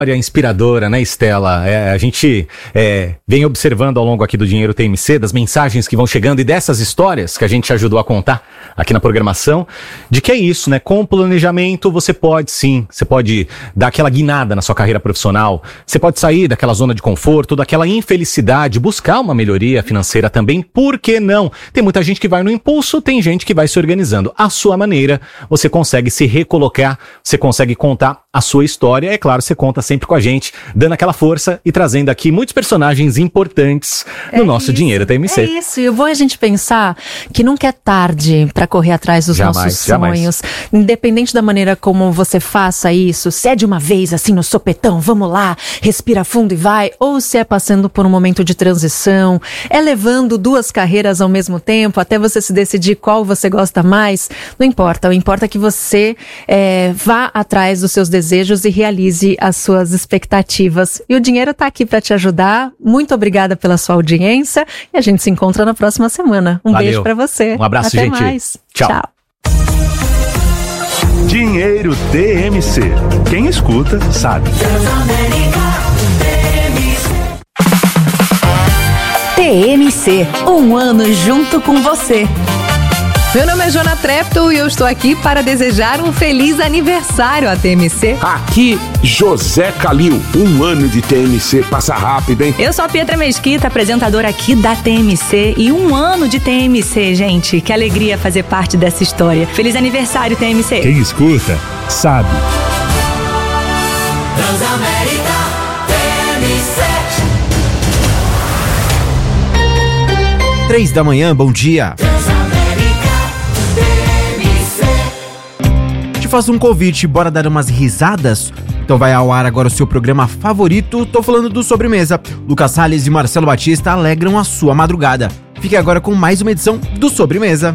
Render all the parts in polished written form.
inspiradora, né, Estela? A gente vem observando ao longo aqui do Dinheiro TMC, das mensagens que vão chegando e dessas histórias que a gente ajudou a contar aqui na programação, de que é isso, né? Com o planejamento você pode dar aquela guinada na sua carreira profissional, você pode sair daquela zona de conforto, daquela infelicidade, buscar uma melhoria financeira também, por que não? Tem muita gente que vai no impulso, tem gente que vai se organizando. À sua maneira, você consegue se recolocar, você consegue contar a sua história, é claro, você conta sempre com a gente, dando aquela força e trazendo aqui muitos personagens importantes no nosso Dinheiro TMC. É isso, e é bom a gente pensar que nunca é tarde para correr atrás dos nossos sonhos, independente da maneira como você faça isso, se é de uma vez assim no sopetão, vamos lá, respira fundo e vai, ou se é passando por um momento de transição, é levando 2 carreiras ao mesmo tempo, até você se decidir qual você gosta mais, não importa, o importa é que você vá atrás dos seus desejos e realize as suas expectativas. E o Dinheiro tá aqui para te ajudar. Muito obrigada pela sua audiência e a gente se encontra na próxima semana. Um beijo para você. Um abraço, Até gente. Mais. Tchau. Dinheiro TMC. Quem escuta, sabe. TMC, um ano junto com você. Meu nome é Jona Trepto e eu estou aqui para desejar um feliz aniversário à TMC. Aqui, José Calil. Um ano de TMC passa rápido, hein? Eu sou a Pietra Mesquita, apresentadora aqui da TMC. E um ano de TMC, gente. Que alegria fazer parte dessa história. Feliz aniversário, TMC. Quem escuta, sabe. Transamérica TMC. 3 da manhã, bom dia. Faço um convite, bora dar umas risadas? Então vai ao ar agora o seu programa favorito, tô falando do Sobremesa. Lucas Salles e Marcelo Batista alegram a sua madrugada. Fique agora com mais uma edição do Sobremesa.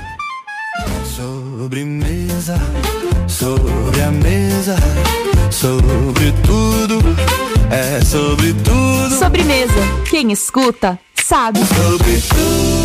Sobremesa, sobre a mesa, sobre tudo, é sobre tudo. Sobremesa, quem escuta, sabe. Sobre tudo.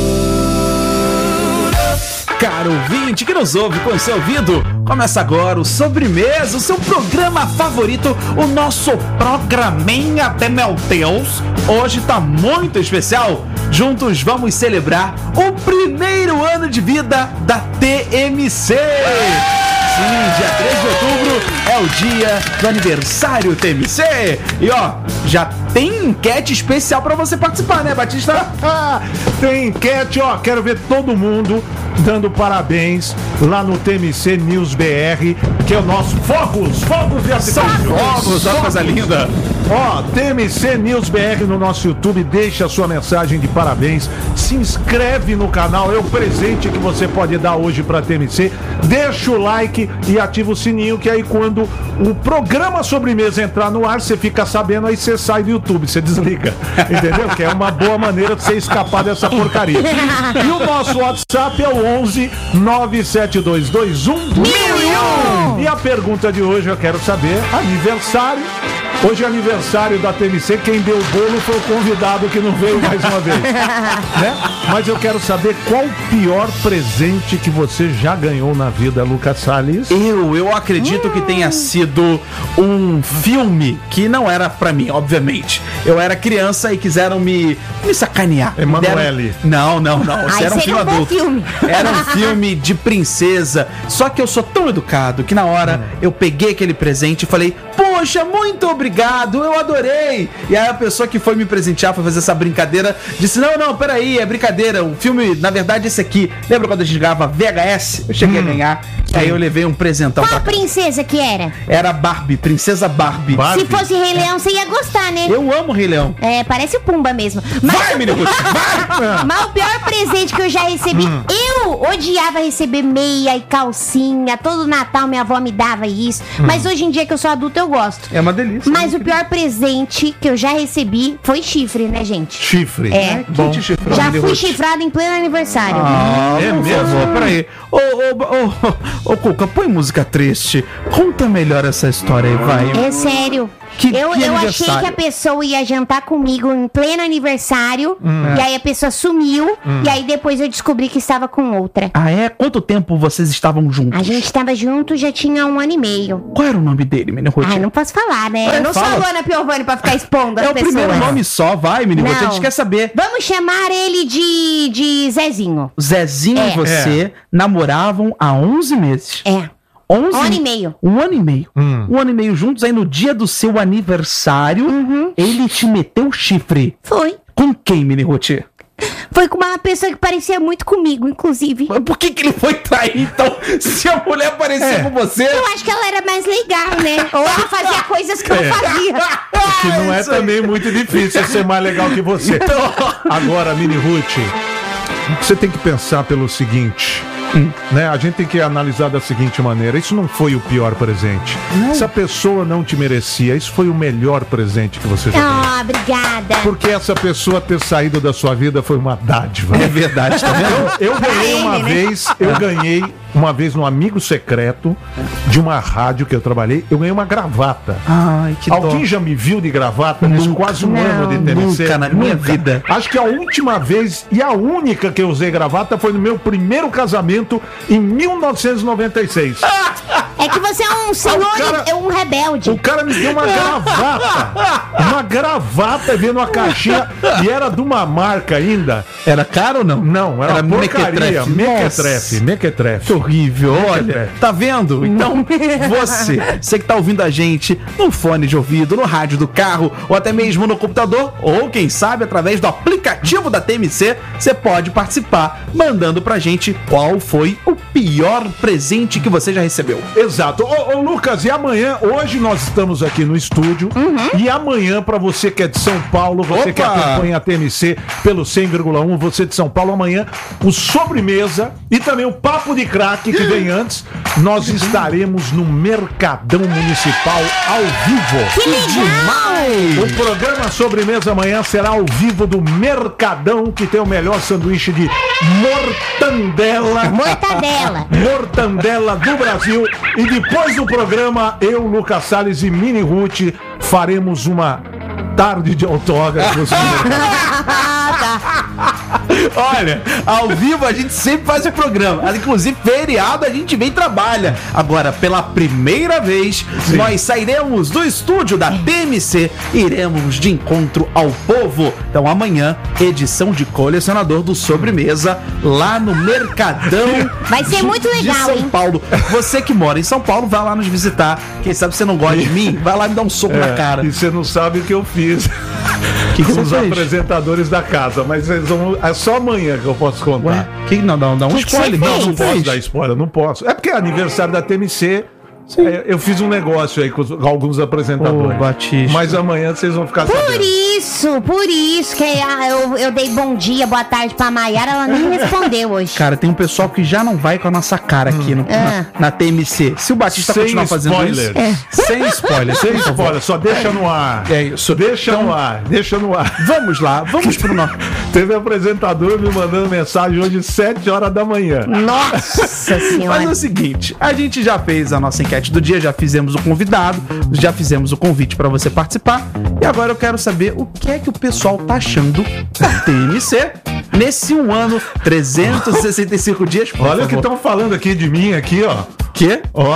Caro ouvinte que nos ouve com o seu ouvido, começa agora o Sobremesa, o seu programa favorito, o nosso programinha de meu Deus. Hoje tá muito especial, juntos vamos celebrar o primeiro ano de vida da TMC. Sim, dia 3 de outubro é o dia do aniversário TMC. E ó, já tem enquete especial pra você participar, né, Batista? Tem enquete, ó, quero ver todo mundo dando parabéns lá no TMC News BR, que é o nosso Fogos de Artifício. Fogos, olha que coisa linda. Ó, TMC News BR no nosso YouTube, deixa a sua mensagem de parabéns, se inscreve no canal, é o presente que você pode dar hoje pra TMC, deixa o like e ativa o sininho, que aí quando o programa Sobremesa entrar no ar, você fica sabendo, aí você sai do YouTube, você desliga, entendeu? Que é uma boa maneira de você escapar dessa porcaria. E o nosso WhatsApp é o 11 97221 1001. E a pergunta de hoje eu quero saber, aniversário. Hoje é aniversário da TMC, quem deu o bolo foi o convidado que não veio mais uma vez, né? Mas eu quero saber qual o pior presente que você já ganhou na vida, Lucas Salles. Eu acredito que tenha sido um filme que não era pra mim, obviamente. Eu era criança e quiseram me sacanear. Emanuele. Não. Esse era um filme adulto. Era um filme de princesa. Só que eu sou tão educado que na hora eu peguei aquele presente e falei, poxa, muito obrigado, eu adorei. E aí a pessoa que foi me presentear, foi fazer essa brincadeira, disse, não, peraí, é brincadeira, o filme, na verdade, esse aqui. Lembra quando a gente gravava VHS? Eu cheguei a ganhar, aí eu levei um presentão. Qual princesa que era? Era Barbie, Princesa Barbie. Se fosse Rei Leão, você ia gostar, né? Eu amo Rei Leão. É, parece o Pumba mesmo. Vai, menino, vai! Mas o pior presente que eu já recebi, eu odiava receber meia e calcinha, todo Natal minha avó me dava isso, mas hoje em dia que eu sou adulta eu gosto. É uma delícia. Mas o pior presente que eu já recebi foi chifre, né, gente? Chifre? É. Bom. Já fui chifrado em pleno aniversário. É mesmo? Peraí. Ô, Cuca, põe música triste. Conta melhor essa história aí, vai. É sério. Eu achei que a pessoa ia jantar comigo em pleno aniversário, e aí a pessoa sumiu, e aí depois eu descobri que estava com outra. Ah, é? Quanto tempo vocês estavam juntos? A gente estava junto já tinha 1 ano e meio. Qual era o nome dele, Minihuti? Ah, não posso falar, né? Eu não sou a Luana Piovani pra ficar expondo as pessoas. É o primeiro nome só, vai, Minihuti, a gente quer saber. Vamos chamar ele de Zezinho. Zezinho e você namoravam há 11 meses. 1 ano e meio. 1 ano e meio. 1 ano e meio juntos, aí no dia do seu aniversário, ele te meteu o chifre. Foi. Com quem, Minihuti? Foi com uma pessoa que parecia muito comigo, inclusive. Mas por que ele foi trair, então, se a mulher parecia com você? Eu acho que ela era mais legal, né? Ou ela fazia coisas que eu não fazia. Que não é também muito difícil ser mais legal que você. Agora, Minihuti, você tem que pensar pelo seguinte... Né? A gente tem que analisar da seguinte maneira: isso não foi o pior presente. Se a pessoa não te merecia, isso foi o melhor presente que você já ganhou. Obrigada. Porque essa pessoa ter saído da sua vida foi uma dádiva. É verdade, tá vendo? Eu ganhei uma vez no Amigo Secreto de uma rádio que eu trabalhei, eu ganhei uma gravata. Ai, que Alguém já me viu de gravata nesse quase um ano de TMC? Nunca na minha vida. Acho que a última vez e a única que eu usei gravata foi no meu primeiro casamento em 1996. É que você é um senhor, um rebelde. O cara me deu uma gravata. Uma gravata vendo a caixinha. E era de uma marca ainda. Era caro ou não? Não, era uma porcaria. Mequetrefe. Que horrível, olha. Tá vendo? Então, você que tá ouvindo a gente no fone de ouvido, no rádio do carro, ou até mesmo no computador, ou quem sabe através do aplicativo da TMC, você pode participar, mandando pra gente qual foi o pior presente que você já recebeu. Exato. Ô Lucas, e amanhã, hoje nós estamos aqui no estúdio, e amanhã, pra você que é de São Paulo, você que acompanha a TMC pelo 100,1, você de São Paulo, amanhã o Sobremesa e também o Papo de Craque que vem antes, nós estaremos no Mercadão Municipal ao vivo. Que legal! O programa Sobremesa amanhã será ao vivo do Mercadão, que tem o melhor sanduíche de mortandela. Mortandela do Brasil. E depois do programa, eu, Lucas Salles e Minihuti faremos uma tarde de autógrafos. Olha, ao vivo a gente sempre faz o programa. Inclusive, feriado a gente vem e trabalha. Agora, pela primeira vez, nós sairemos do estúdio da TMC e iremos de encontro ao povo. Então, amanhã, edição de colecionador do Sobremesa, lá no Mercadão. Vai ser muito legal, de São Paulo. Você que mora em São Paulo, vai lá nos visitar. Quem sabe você não gosta de mim, vai lá me dar um soco na cara. E você não sabe o que eu fiz que com os apresentadores da casa, mas é só amanhã que eu posso contar. Não, dá um spoiler. Não posso dar spoiler, não posso. É porque é aniversário da TMC. Eu fiz um negócio aí com alguns apresentadores. Batista. Mas amanhã vocês vão ficar sabendo. Por isso que eu dei bom dia, boa tarde pra Maiara, ela nem respondeu hoje. Cara, tem um pessoal que já não vai com a nossa cara aqui na TMC. Se o Batista continuar fazendo isso... Sem spoiler. Sem spoiler, só deixa no ar. É isso. Deixa no ar. Vamos lá, vamos pro nosso... Teve apresentador me mandando mensagem hoje às 7 horas da manhã. Nossa Senhora. Mas é o seguinte, a gente já fez a nossa enquete do dia, já fizemos o convidado, já fizemos o convite pra você participar, e agora eu quero saber o que é que o pessoal tá achando da TMC nesse um ano, 365 dias. Olha o que estão falando aqui de mim, aqui, ó. Quê? Ó.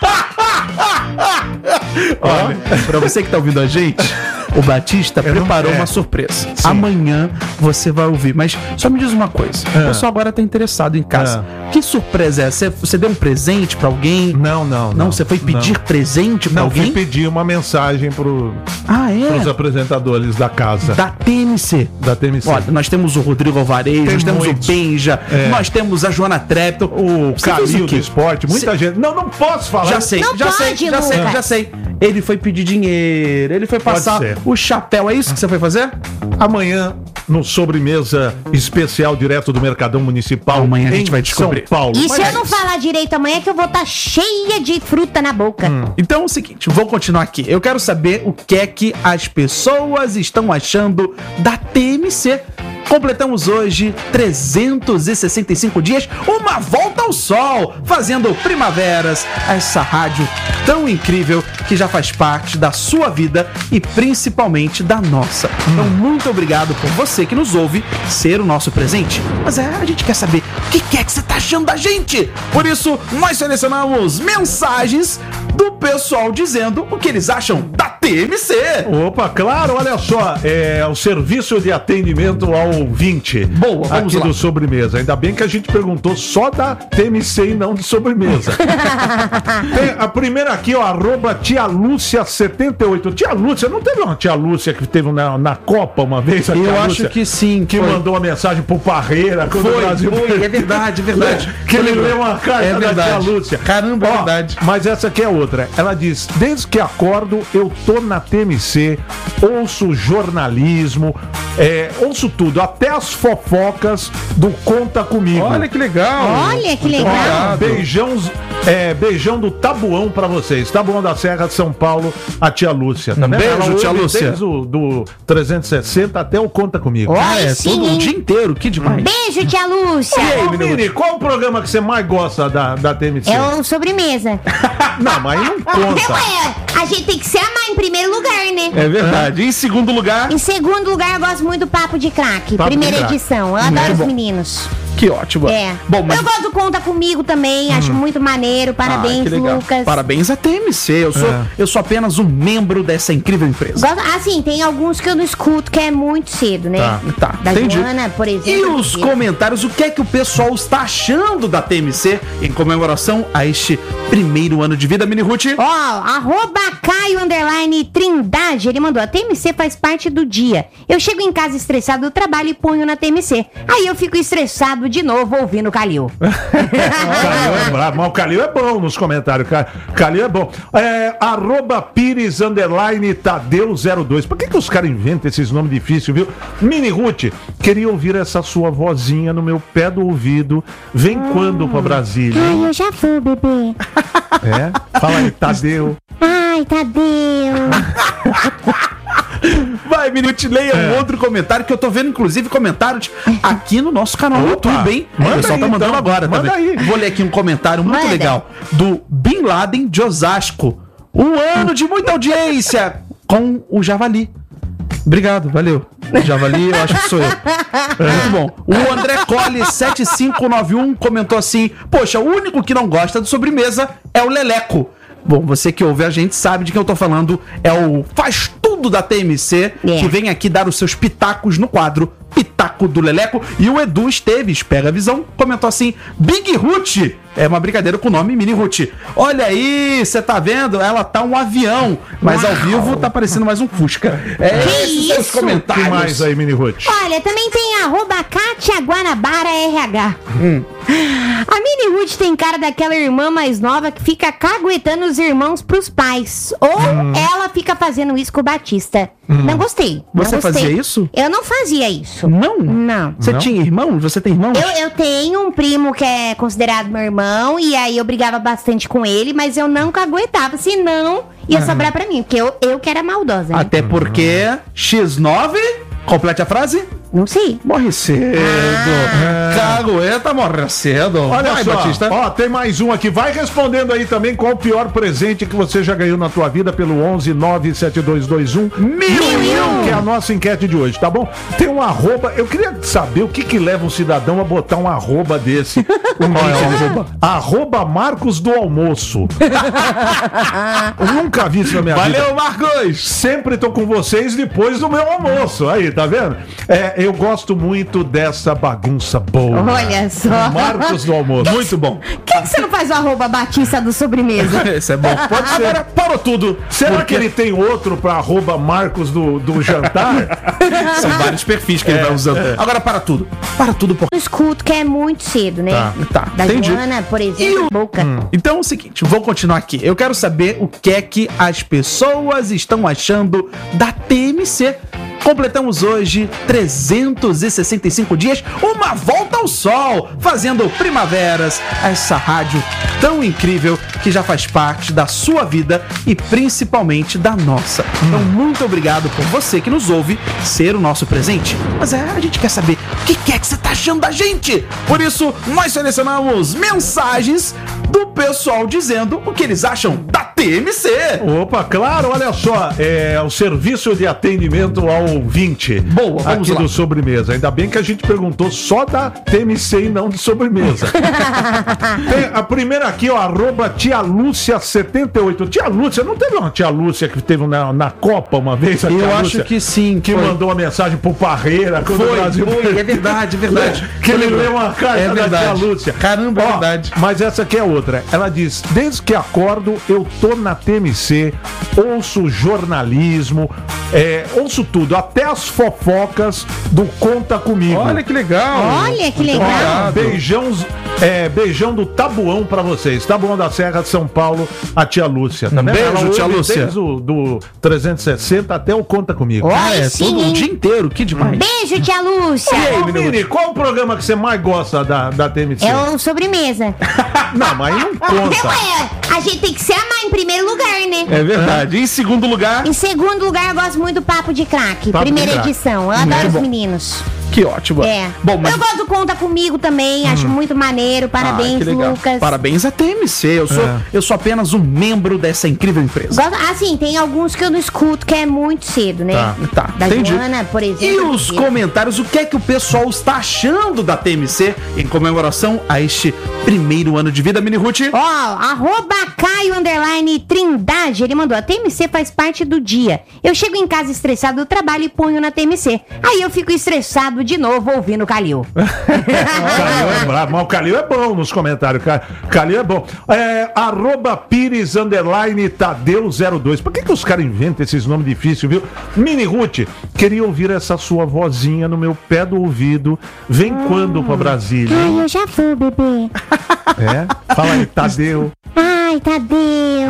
Olha, pra você que tá ouvindo a gente, o Batista preparou uma surpresa. Sim. Amanhã você vai ouvir. Mas só me diz uma coisa. O pessoal agora tá interessado em casa. Que surpresa é essa? Você deu um presente pra alguém? Não. Você foi pedir presente pra alguém? Não, fui pedir uma mensagem pros apresentadores da casa. Da TMC. Olha, nós temos o Rodrigo Alvarejo, nós temos o Benja, nós temos a Joana Trepto, o Calil do Esporte, muita gente. Não posso falar. Já sei. Ele foi pedir dinheiro, ele foi passar o chapéu. É isso que você foi fazer? Amanhã, no Sobremesa especial direto do Mercadão Municipal. Amanhã a gente vai descobrir. São Paulo. E se eu não falar direito amanhã, que eu vou estar cheia de fruta na boca. Então é o seguinte, vou continuar aqui. Eu quero saber o que é que as pessoas estão achando da TMC. Completamos hoje 365 dias, uma volta ao sol, fazendo primaveras, essa rádio tão incrível que já faz parte da sua vida e principalmente da nossa. Então, muito obrigado por você que nos ouve ser o nosso presente. Mas a gente quer saber o que é que você tá achando da gente. Por isso, nós selecionamos mensagens do pessoal dizendo o que eles acham da TMC. Opa, claro, olha só, é o serviço de atendimento ao ouvinte. Boa, vamos aqui lá. do Sobremesa. Ainda bem que a gente perguntou só da TMC e não de sobremesa. Tem a primeira aqui, ó, @tialúcia78. Tia Lúcia, não teve uma tia Lúcia que teve na Copa uma vez? Eu acho que sim. Que mandou uma mensagem pro Parreira quando o Brasil... É verdade. Que ele leu uma carta da tia Lúcia. Caramba, é verdade. Mas essa aqui é outra. Ela diz: desde que acordo, eu tô na TMC, ouço jornalismo, ouço tudo, até as fofocas do Conta Comigo. Olha que legal. Olha que legal. Beijão do Tabuão pra vocês. Tabuão da Serra de São Paulo, a tia Lúcia. Tá vendo? Beijo, Ela tia ouve Lúcia. Desde do 360 até o Conta Comigo. Olha, sim, todo o hein? dia inteiro, que demais. Beijo, tia Lúcia. Ô, Mini, qual o programa que você mais gosta da TMC? É o Sobremesa. Não, mas aí não conta. Ué, a gente tem que se amar em primeiro lugar, né? É verdade. Em segundo lugar, Em segundo lugar, eu gosto muito do Papo de Craque. Papo Primeira de Craque. edição. Eu adoro os meninos. que ótimo. É. Bom, mas... Eu gosto do Conta Comigo também, acho muito maneiro. Parabéns, que legal. Lucas. Parabéns à TMC. Eu sou apenas um membro dessa incrível empresa. Gosto, assim, tem alguns que eu não escuto, que é muito cedo, né? Tá, Da entendi. Joana, por exemplo. E os comentários, o que é que o pessoal está achando da TMC em comemoração a este primeiro ano de vida, Mini Ruth? Ó, @Caio_Trindade, ele mandou: a TMC faz parte do dia. Eu chego em casa estressado do trabalho e ponho na TMC. Aí eu fico estressado de novo ouvindo o Calil. O Calil é bravo, mas o Calil é bom nos comentários. Calil é bom. @Pires_Tadeu02. Por que os caras inventam esses nomes difíceis, viu? Mini Ruth, queria ouvir essa sua vozinha no meu pé do ouvido. Vem quando pra Brasília? Ai, Hein? eu já vou, bebê. Fala aí, Tadeu. Ai, Tadeu. Vai, Mini Ruth, leia um outro comentário que eu tô vendo, inclusive, comentários aqui no nosso canal no YouTube, hein? O pessoal aí, tá mandando então. agora, tá Manda vendo? aí. Vou ler aqui um comentário muito Manda. legal do Bin Laden de Osasco. Um ano de muita audiência com o Javali. Obrigado, valeu. Javali, eu acho que sou eu. Muito bom. O André Colli 7591 comentou assim: poxa, o único que não gosta de sobremesa é o Leleco. Bom, você que ouve a gente sabe de quem eu tô falando. É o Faz Tudo da TMC, que vem aqui dar os seus pitacos no quadro Pitaco do Leleco. E o Edu Esteves, pega a visão, comentou assim: Big Ruth. É uma brincadeira com o nome Mini Ruth. Olha aí, você tá vendo? Ela tá um avião, mas ao vivo tá parecendo mais um Fusca. Esses são os O comentários. que mais aí, Mini Ruth? Olha, também tem @Kátia Guanabara RH. A Mini Ruth tem cara daquela irmã mais nova que fica caguetando os irmãos pros pais. Ou ela fica fazendo isso com o Batista. Não gostei. Não Você gostei. fazia isso? Eu não fazia isso. Não? Não. Você tinha irmão? Você tem irmão? Eu tenho um primo que é considerado meu irmão, e aí eu brigava bastante com ele, mas eu não caguetava, senão ia sobrar pra mim, porque eu que era maldosa. Né? Até porque X9, complete a frase. Não sei. Morre cedo. Cagueta morre cedo. Olha Vai, só, Batista. ó, tem mais um aqui. Vai respondendo aí também qual o pior presente que você já ganhou na tua vida pelo 11-97221-1001, que é a nossa enquete de hoje, tá bom? Tem um arroba, eu queria saber o que leva um cidadão a botar um arroba desse. Arroba Marcos do Almoço. Eu nunca vi isso na minha vida. Valeu, Marcos. Sempre tô com vocês depois do meu almoço. Aí, tá vendo? Eu gosto muito dessa bagunça boa. Olha só. Marcos do Almoço. Muito bom. Por que você não faz o @Batista do sobremesa? Esse é bom. Pode ser. Agora, parou tudo. Será que ele tem outro pra Marcos do jantar? São vários perfis que ele vai usando. Agora, para tudo. Para tudo, por... Eu escuto que é muito cedo, né? Tá, Da entendi. Joana, por exemplo, Boca. Então é o seguinte, vou continuar aqui. Eu quero saber o que é que as pessoas estão achando da TMC. Completamos hoje 365 dias, uma volta ao sol, fazendo primaveras, essa rádio tão incrível que já faz parte da sua vida e principalmente da nossa. Então, muito obrigado por você que nos ouve ser o nosso presente. Mas a gente quer saber o que é que você tá achando da gente. Por isso, nós selecionamos mensagens do pessoal dizendo o que eles acham da TMC. Opa, claro, olha só, é o serviço de atendimento ao ouvinte. Boa, vamos aqui lá. do Sobremesa. Ainda bem que a gente perguntou só da TMC e não de sobremesa. Tem a primeira aqui, ó, @tialúcia78. Tia Lúcia, não teve uma tia Lúcia que teve na Copa uma vez? A Eu tia acho Lúcia, que sim. que mandou uma mensagem pro Parreira quando o Brasil... é verdade, é verdade. Que ele leu uma carta da tia Lúcia. Caramba, é verdade. Mas essa aqui é outra. Ela diz: desde que acordo, eu tô na TMC, ouço jornalismo, ouço tudo, até as fofocas do Conta Comigo. Olha que legal. Olha que legal. Beijão do Tabuão pra vocês. Tabuão da Serra de São Paulo, a tia Lúcia. Tá vendo? Beijo, Ela ouve tia Lúcia. Desde do 360 até o Conta Comigo. Olha, sim, todo o hein? dia inteiro, que demais. Beijo, tia Lúcia. E aí, Mini, qual o programa que você mais gosta da TMC? É o Sobremesa. Não, mas aí não conta. Ué, a gente tem que se amar em primeiro lugar, né? É verdade. Em segundo lugar, Em segundo lugar, eu gosto muito do Papo de Craque. Papo de Primeira Craque. edição. Eu Muito adoro os bom. meninos. que ótimo. É. Bom, mas... Eu gosto do Conta Comigo também, acho muito maneiro. Parabéns, que legal. Lucas. Parabéns à TMC. Eu sou apenas um membro dessa incrível empresa. Assim, tem alguns que eu não escuto, que é muito cedo, né? Tá. Da Entendi. Joana, por exemplo. E os comentários, o que é que o pessoal está achando da TMC em comemoração a este primeiro ano de vida, Mini Ruth? @Caio_Trindade, ele mandou: a TMC faz parte do dia. Eu chego em casa estressado do trabalho e ponho na TMC. Aí eu fico estressado de novo ouvindo o Calil. O Calil é bravo, mas o Calil é bom nos comentários. Calil é bom. @Pires_Tadeu02. Por que os caras inventam esses nomes difíceis, viu? Mini Ruth, queria ouvir essa sua vozinha no meu pé do ouvido. Vem quando pra Brasília, hein? Ai, eu já vou, bebê. Fala aí, Tadeu. Ai, Tadeu.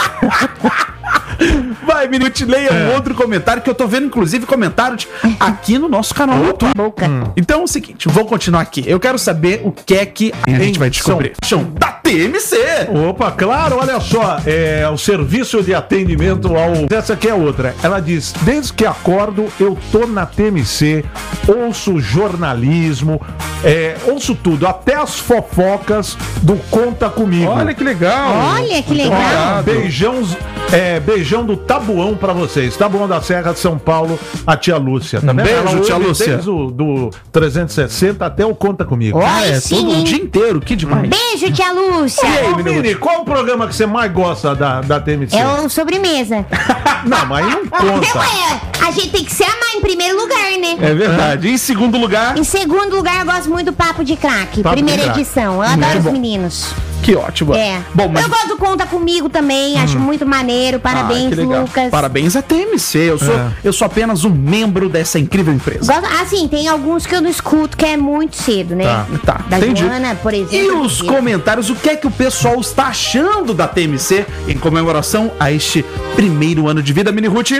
Vai, Mini Ruth, leia um outro comentário que eu tô vendo, inclusive, comentários aqui no nosso canal no YouTube. Então é o seguinte, vou continuar aqui. Eu quero saber o que é que a gente vai descobrir. Da TMC! Opa, claro, olha só, o serviço de atendimento ao... Essa aqui é outra. Ela diz: desde que acordo, eu tô na TMC, ouço jornalismo, ouço tudo, até as fofocas do Conta Comigo. Olha que legal! Olha que legal! Beijão do Tabuão pra vocês. Tabuão da Serra de São Paulo, a tia Lúcia. Tá vendo? Beijo, Ela tia ouve Lúcia. Desde do 360 até o Conta Comigo. Todo o dia inteiro, que demais. Beijo, tia Lúcia. E aí, Mini, qual o programa que você mais gosta da TMC? É o Sobremesa. Não, mas aí não conta. A gente tem que se amar em primeiro lugar, né? É verdade. Em segundo lugar... Em segundo lugar, eu gosto muito do Papo de Craque. Papo de Primeira Craque. edição. Eu adoro os meninos. Que ótimo. Bom, mas... Eu gosto do Conta Comigo também, acho muito maneiro. Parabéns, que legal. Lucas. Parabéns à TMC. Eu sou apenas um membro dessa incrível empresa. Assim, tem alguns que eu não escuto, que é muito cedo, né? Tá. Da Entendi. Joana, por exemplo. E os comentários, o que é que o pessoal está achando da TMC em comemoração a este primeiro ano de vida, Mini Ruth?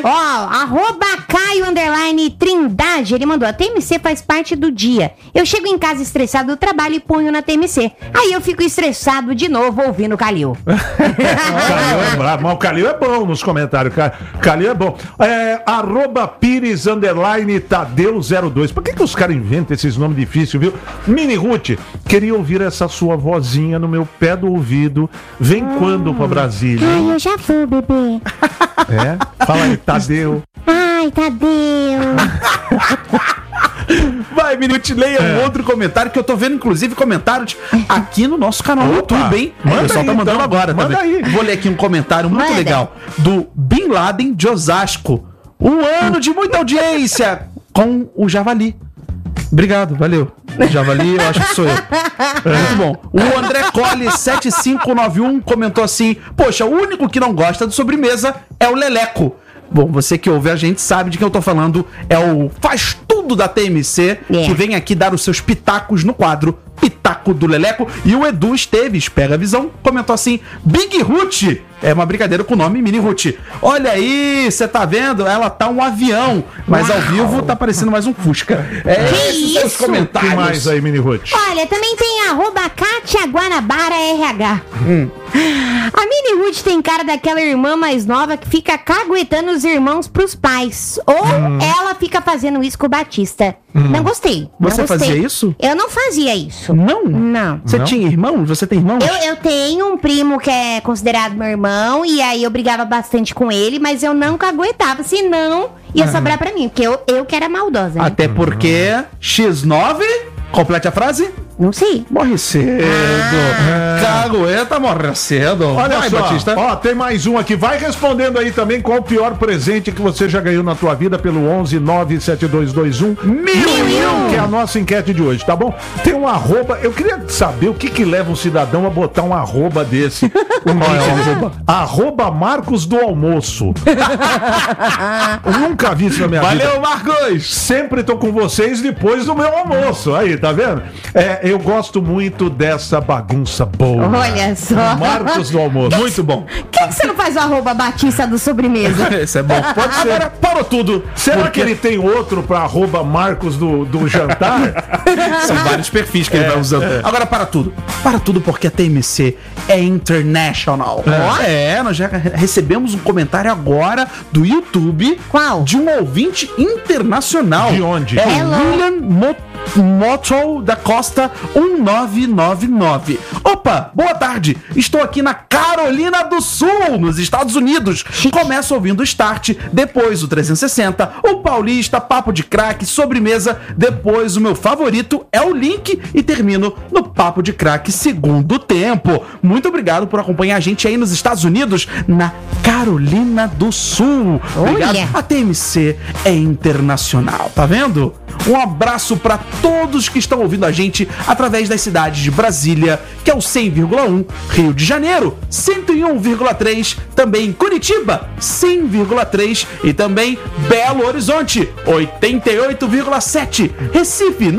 @Caio_Trindade, ele mandou: a TMC faz parte do dia. Eu chego em casa estressado do trabalho e ponho na TMC. Aí eu fico estressado de novo ouvindo o Calil. O Calil é bravo, mas o Calil é bom nos comentários. Calil é bom. @Pires_Tadeu02. Por que os caras inventam esses nomes difíceis, viu? Mini Ruth, queria ouvir essa sua vozinha no meu pé do ouvido. Vem quando pra Brasília, hein? Ai, eu já vou, bebê. Fala aí, Tadeu. Ai, Tadeu. Vai, Mini Ruth, leia um outro comentário que eu tô vendo, inclusive, comentários aqui no nosso canal no YouTube, hein? O pessoal tá mandando agora, tá manda vendo? aí. Vou ler aqui um comentário muito legal do Bin Laden de Osasco. Um ano de muita audiência com o Javali. Obrigado, valeu. O Javali, eu acho que sou eu. Muito bom. O André Colli 7591 comentou assim: poxa, o único que não gosta de sobremesa é o Leleco. Bom, você que ouve a gente sabe de quem eu tô falando. É o Faz Tudo da TMC, que vem aqui dar os seus pitacos no quadro Pitacos Taco do Leleco. E o Edu Esteves, pega a visão, comentou assim: Big Ruth. É uma brincadeira com o nome Mini Ruth. Olha aí, você tá vendo? Ela tá um avião, mas ao vivo tá parecendo mais um Fusca. Que esses isso? comentários. Que mais aí, Mini Ruth? Olha, também tem @Kátia Guanabara RH. A Mini Ruth tem cara daquela irmã mais nova que fica caguetando os irmãos pros pais. Ou ela fica fazendo isso com o Batista. Não gostei. Você não gostei. fazia isso? Eu não fazia isso. Não? Não. Você tinha irmão? Você tem irmãos? Eu tenho um primo que é considerado meu irmão, e aí eu brigava bastante com ele, mas eu não caguetava, senão ia sobrar pra mim, porque eu que era maldosa. Né? Até porque X9, complete a frase. Não sei. Morre cedo. Cagueta morre cedo. Olha Vai, só, Batista. ó, tem mais um aqui. Vai respondendo aí também qual o pior presente que você já ganhou na tua vida pelo 11-97221 1001, que é a nossa enquete de hoje, tá bom? Tem um arroba, eu queria saber o que leva um cidadão a botar um arroba desse. Arroba Marcos do Almoço. Eu nunca vi isso na minha vida. Valeu, Marcos! Sempre tô com vocês depois do meu almoço. Aí, tá vendo? Eu gosto muito dessa bagunça boa. Olha só. Marcos do Almoço. Muito bom. Por que você não faz o @Batista do sobremesa? Esse é bom. Pode ser. Agora, parou tudo. Será que ele tem outro pra @Marcos do jantar? São vários perfis que ele vai usando. Agora, para tudo. Para tudo, porque a TMC é international. Nós já recebemos um comentário agora do YouTube. Qual? De um ouvinte internacional. De onde? É o William Moto da Costa 1999. Opa, boa tarde. Estou aqui na Carolina do Sul, nos Estados Unidos. Começo ouvindo o Start, depois o 360, o Paulista, Papo de Craque, Sobremesa, depois o meu favorito é o Link e termino no Papo de Craque Segundo Tempo. Muito obrigado por acompanhar a gente aí nos Estados Unidos, na Carolina do Sul. Obrigado. Olha. A TMC é internacional, tá vendo? Um abraço para todos que estão ouvindo a gente através das cidades de Brasília, que é o 100,1, Rio de Janeiro, 101,3, também Curitiba, 100,3 e também Belo Horizonte, 88,7, Recife,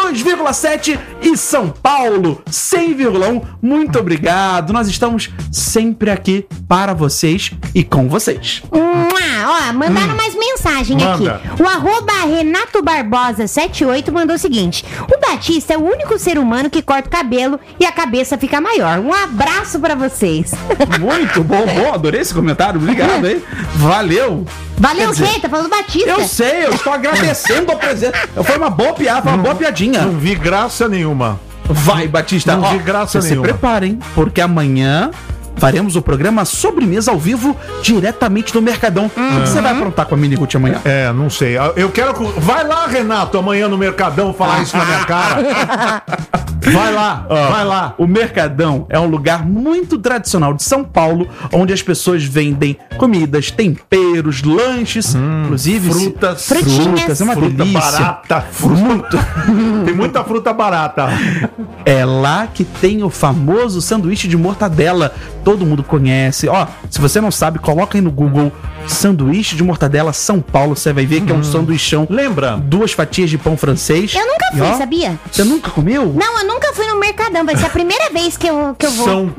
92,7 e São Paulo, 100,1. Muito obrigado, nós estamos sempre aqui para vocês e com vocês. Ó, mandaram mais mensagem Manda. aqui. O @Renato Barbosa 78 mandou o seguinte: o Batista é o único ser humano que corta o cabelo e a cabeça fica maior. Um abraço pra vocês. Muito bom, adorei esse comentário, obrigado, hein? Valeu. Valeu, Quer dizer, quem? Tá falando do Batista. Eu sei, eu estou agradecendo ao presidente. Foi uma boa piada, foi uma boa piadinha. Não vi graça nenhuma. Vai, Batista. Não vi graça você nenhuma. Se preparem, porque amanhã faremos o programa Sobremesa ao vivo diretamente do Mercadão. O que você vai aprontar com a Mini Ruth amanhã? Não sei. Eu quero. Vai lá, Renato, amanhã no Mercadão falar isso na minha cara. Vai lá, vai lá. O Mercadão é um lugar muito tradicional de São Paulo, onde as pessoas vendem comidas, temperos, lanches, inclusive frutas, é uma fruta delícia. barata, fruta. Tem muita fruta barata. É lá que tem o famoso sanduíche de mortadela. Todo mundo conhece. Ó, se você não sabe, coloca aí no Google sanduíche de mortadela São Paulo. Você vai ver que é um sanduichão. Lembra? 2 fatias de pão francês. Eu nunca fui, sabia? Você nunca comeu? Não, eu nunca fui no Mercadão. Vai ser a primeira vez que eu vou. São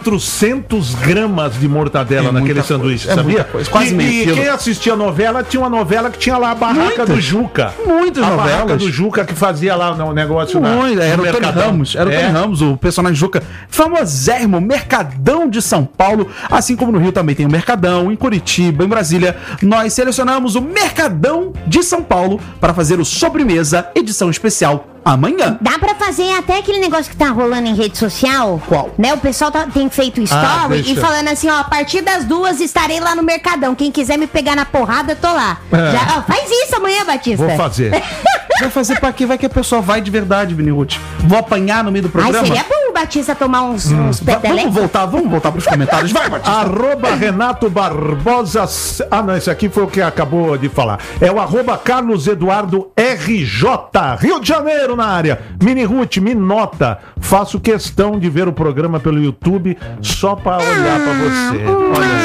400 gramas de mortadela naquele sanduíche, sabia? Muita coisa, quase meio E quilo. quem assistia a novela, tinha uma novela que tinha lá a Barraca do Juca. Muitas a novelas. Barraca do Juca que fazia lá o negócio Era no o Tony Mercadão. Ramos, era o Tony Ramos, o personagem Juca. Famosérrimo Mercadão de São Paulo, assim como no Rio também tem o Mercadão, em Curitiba, em Brasília. Nós selecionamos o Mercadão de São Paulo para fazer o Sobremesa edição especial amanhã. Dá pra fazer até aquele negócio que tá rolando em rede social. Qual? Né, o pessoal tem feito story deixa. e falando assim, ó, a partir das 2 estarei lá no Mercadão. Quem quiser me pegar na porrada, eu tô lá. Já, ó, faz isso amanhã, Batista. Vou fazer. Vai fazer pra quê? Vai que a pessoa vai de verdade, Vini Ruth. Vou apanhar no meio do Ai, programa. seria bom o Batista tomar uns Vamos petelecos. voltar pros comentários. Vai, Batista. @Renato Barbosa. Não, esse aqui foi o que acabou de falar. É o @Carlos Eduardo RJ, Rio de Janeiro na área. Mini Ruth, me nota. Faço questão de ver o programa pelo YouTube só pra olhar pra você. Olha. Um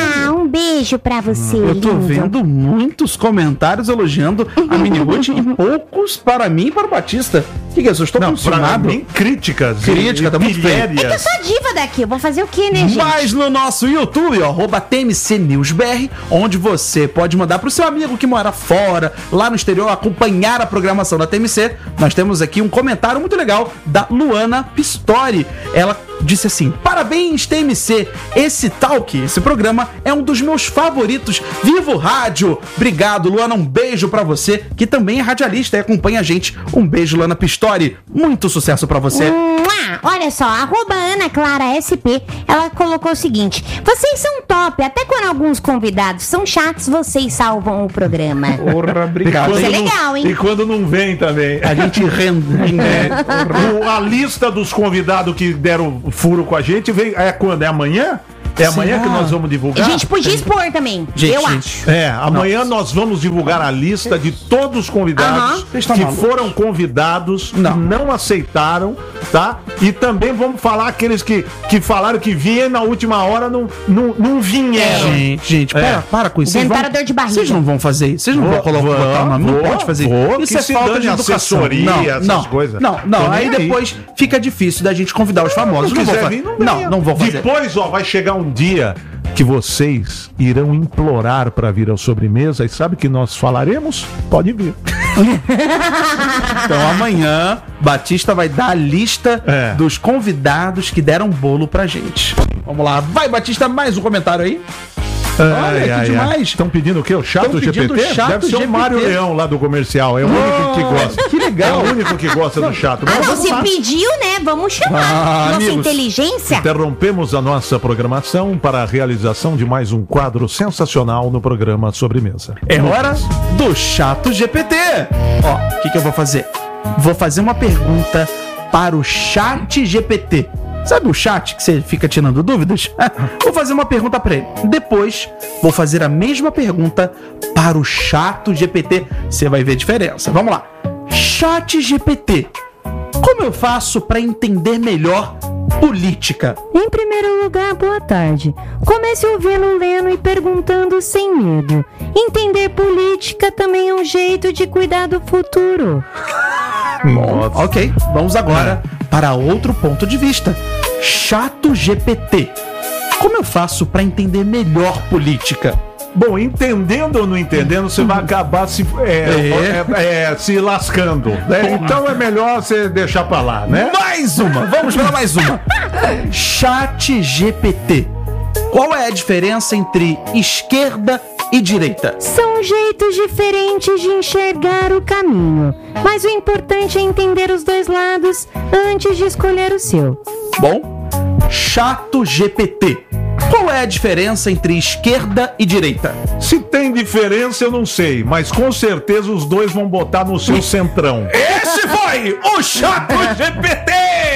beijo pra você, Eu tô lindo. vendo muitos comentários elogiando a Mini Ruth e poucos para mim e para o Batista. O que é isso? Eu estou Pra condicionado. mim, críticas. Crítica, tá muito feio. É que eu sou diva daqui, eu vou fazer o quê, né, gente? Mas no nosso YouTube, ó, @TMCNewsBR, onde você pode mandar pro seu amigo que mora fora, lá no exterior, acompanhar a programação da TMC. Nós temos aqui um comentário muito legal da Luana Pistori. Ela disse assim: parabéns, TMC, esse programa é um dos meus favoritos. Viva o rádio! Obrigado, Luana, um beijo pra você, que também é radialista e acompanha a gente. Um beijo, Luana Pistori, muito sucesso pra você. Olha só, @AnaClaraSP, ela colocou o seguinte: vocês são top, até quando alguns convidados são chatos, vocês salvam o programa. Porra, obrigado. Isso é legal, hein? E quando não vem também. A gente rende. A lista dos convidados que deram furo com a gente vem. É quando? É amanhã? É amanhã que nós vamos divulgar? A gente podia expor também, eu acho. Amanhã nós vamos divulgar a lista de todos os convidados que foram convidados, não aceitaram, tá? E também vamos falar aqueles que falaram que vinham na última hora, não vieram. Gente, para com isso. Inventaram dor de barriga. Vocês não vão fazer isso. Vocês não vão botar o nome. Não pode fazer isso. Isso é falta de educação. Essas coisas. Não. Aí depois fica difícil da gente convidar os famosos. Não vou fazer. Depois, vai chegar um dia que vocês irão implorar para vir ao sobremesa e sabe que nós falaremos? Pode vir. Então amanhã Batista vai dar a lista dos convidados que deram bolo pra gente. Vamos lá, vai Batista, mais um comentário aí. Olha, que demais. Estão pedindo o quê? O Chato GPT? Deve ser o Mário Leão lá do comercial. É o único que gosta. Que legal. É o único que gosta do Chato. Mas Você pediu, né? Vamos chamar. Nossa amigos, inteligência. Interrompemos a nossa programação para a realização de mais um quadro sensacional no programa Sobremesa. É hora do Chato GPT. Ó, o que eu vou fazer? Vou fazer uma pergunta para o Chat GPT. Sabe o chat que você fica tirando dúvidas? Vou fazer uma pergunta para ele. Depois, vou fazer a mesma pergunta para o Chato GPT. Você vai ver a diferença. Vamos lá. Chat GPT. Como eu faço para entender melhor política? Em primeiro lugar, boa tarde. Comece ouvindo, lendo e perguntando sem medo. Entender política também é um jeito de cuidar do futuro. Ok, vamos agora para outro ponto de vista. Chato GPT. Como eu faço para entender melhor política? Bom, entendendo ou não entendendo, você vai acabar se lascando, né? Então é melhor você deixar pra lá, né? Mais uma! Vamos para mais uma. Chat GPT. Qual é a diferença entre esquerda e direita? São jeitos diferentes de enxergar o caminho, mas o importante é entender os dois lados antes de escolher o seu. Bom, Chato GPT. Qual é a diferença entre esquerda e direita? Se tem diferença, eu não sei, mas com certeza os dois vão botar no seu centrão. Esse foi o Chato GPT!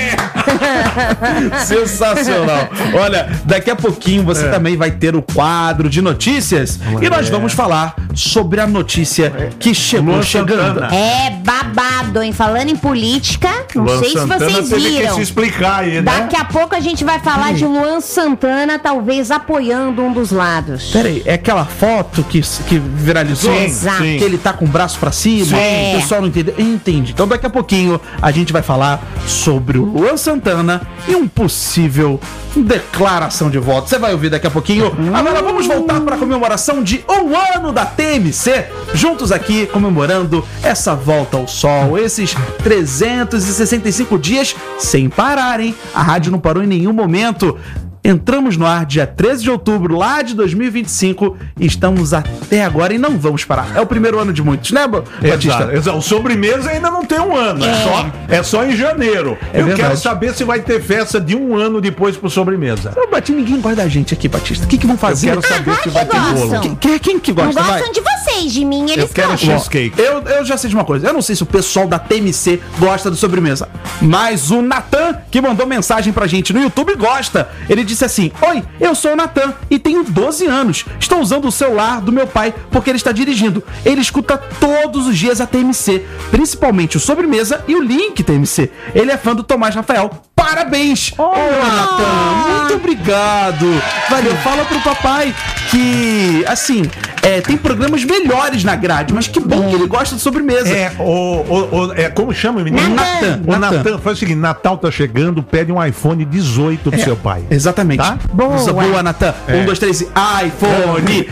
Sensacional. Olha, daqui a pouquinho você também vai ter o quadro de notícias e nós vamos falar sobre a notícia que chegou chegando. É babado, hein? Falando em política, não sei se vocês viram. Que se explicar aí, né? Daqui a pouco a gente vai falar de Luan Santana, talvez apoiando um dos lados. Peraí, é aquela foto que viralizou? Exato. Que ele tá com o braço pra cima? Sim. O pessoal não entendeu? Entendi. Então daqui a pouquinho a gente vai falar sobre o Luan Santana e um possível declaração de voto. Você vai ouvir daqui a pouquinho. Agora vamos voltar para a comemoração de um ano da TMC. Juntos aqui comemorando essa volta ao sol, esses 365 dias sem parar, hein? A rádio não parou em nenhum momento. Entramos no ar dia 13 de outubro, lá de 2025, e estamos até agora e não vamos parar. É o primeiro ano de muitos, né, Batista? Exato. O sobremesa ainda não tem um ano, é só em janeiro. Eu quero saber se vai ter festa de um ano depois pro sobremesa. Não, Batista, ninguém gosta da gente aqui, Batista. O que vão fazer? Eu quero saber se vai ter bolo. Quem que gosta? Não gostam de vocês, de mim, eles Eu quero gostam. cheesecake. Eu já sei de uma coisa. Eu não sei se o pessoal da TMC gosta do sobremesa, mas o Natan, que mandou mensagem pra gente no YouTube, gosta. Ele disse assim: oi, eu sou o Natan e tenho 12 anos. Estou usando o celular do meu pai porque ele está dirigindo. Ele escuta todos os dias a TMC, principalmente o sobremesa e o link TMC. Ele é fã do Tomás Rafael. Parabéns! Ô, Natan, muito obrigado. Valeu, fala pro papai que, assim, tem programas melhores na grade, mas que bom que ele gosta de sobremesa. Como chama o menino? Natan. O Natan, faz o seguinte, Natal tá chegando, pede um iPhone 18 pro seu pai. Exatamente. Tá? Boa, Natan. 1, 2, 3, iPhone.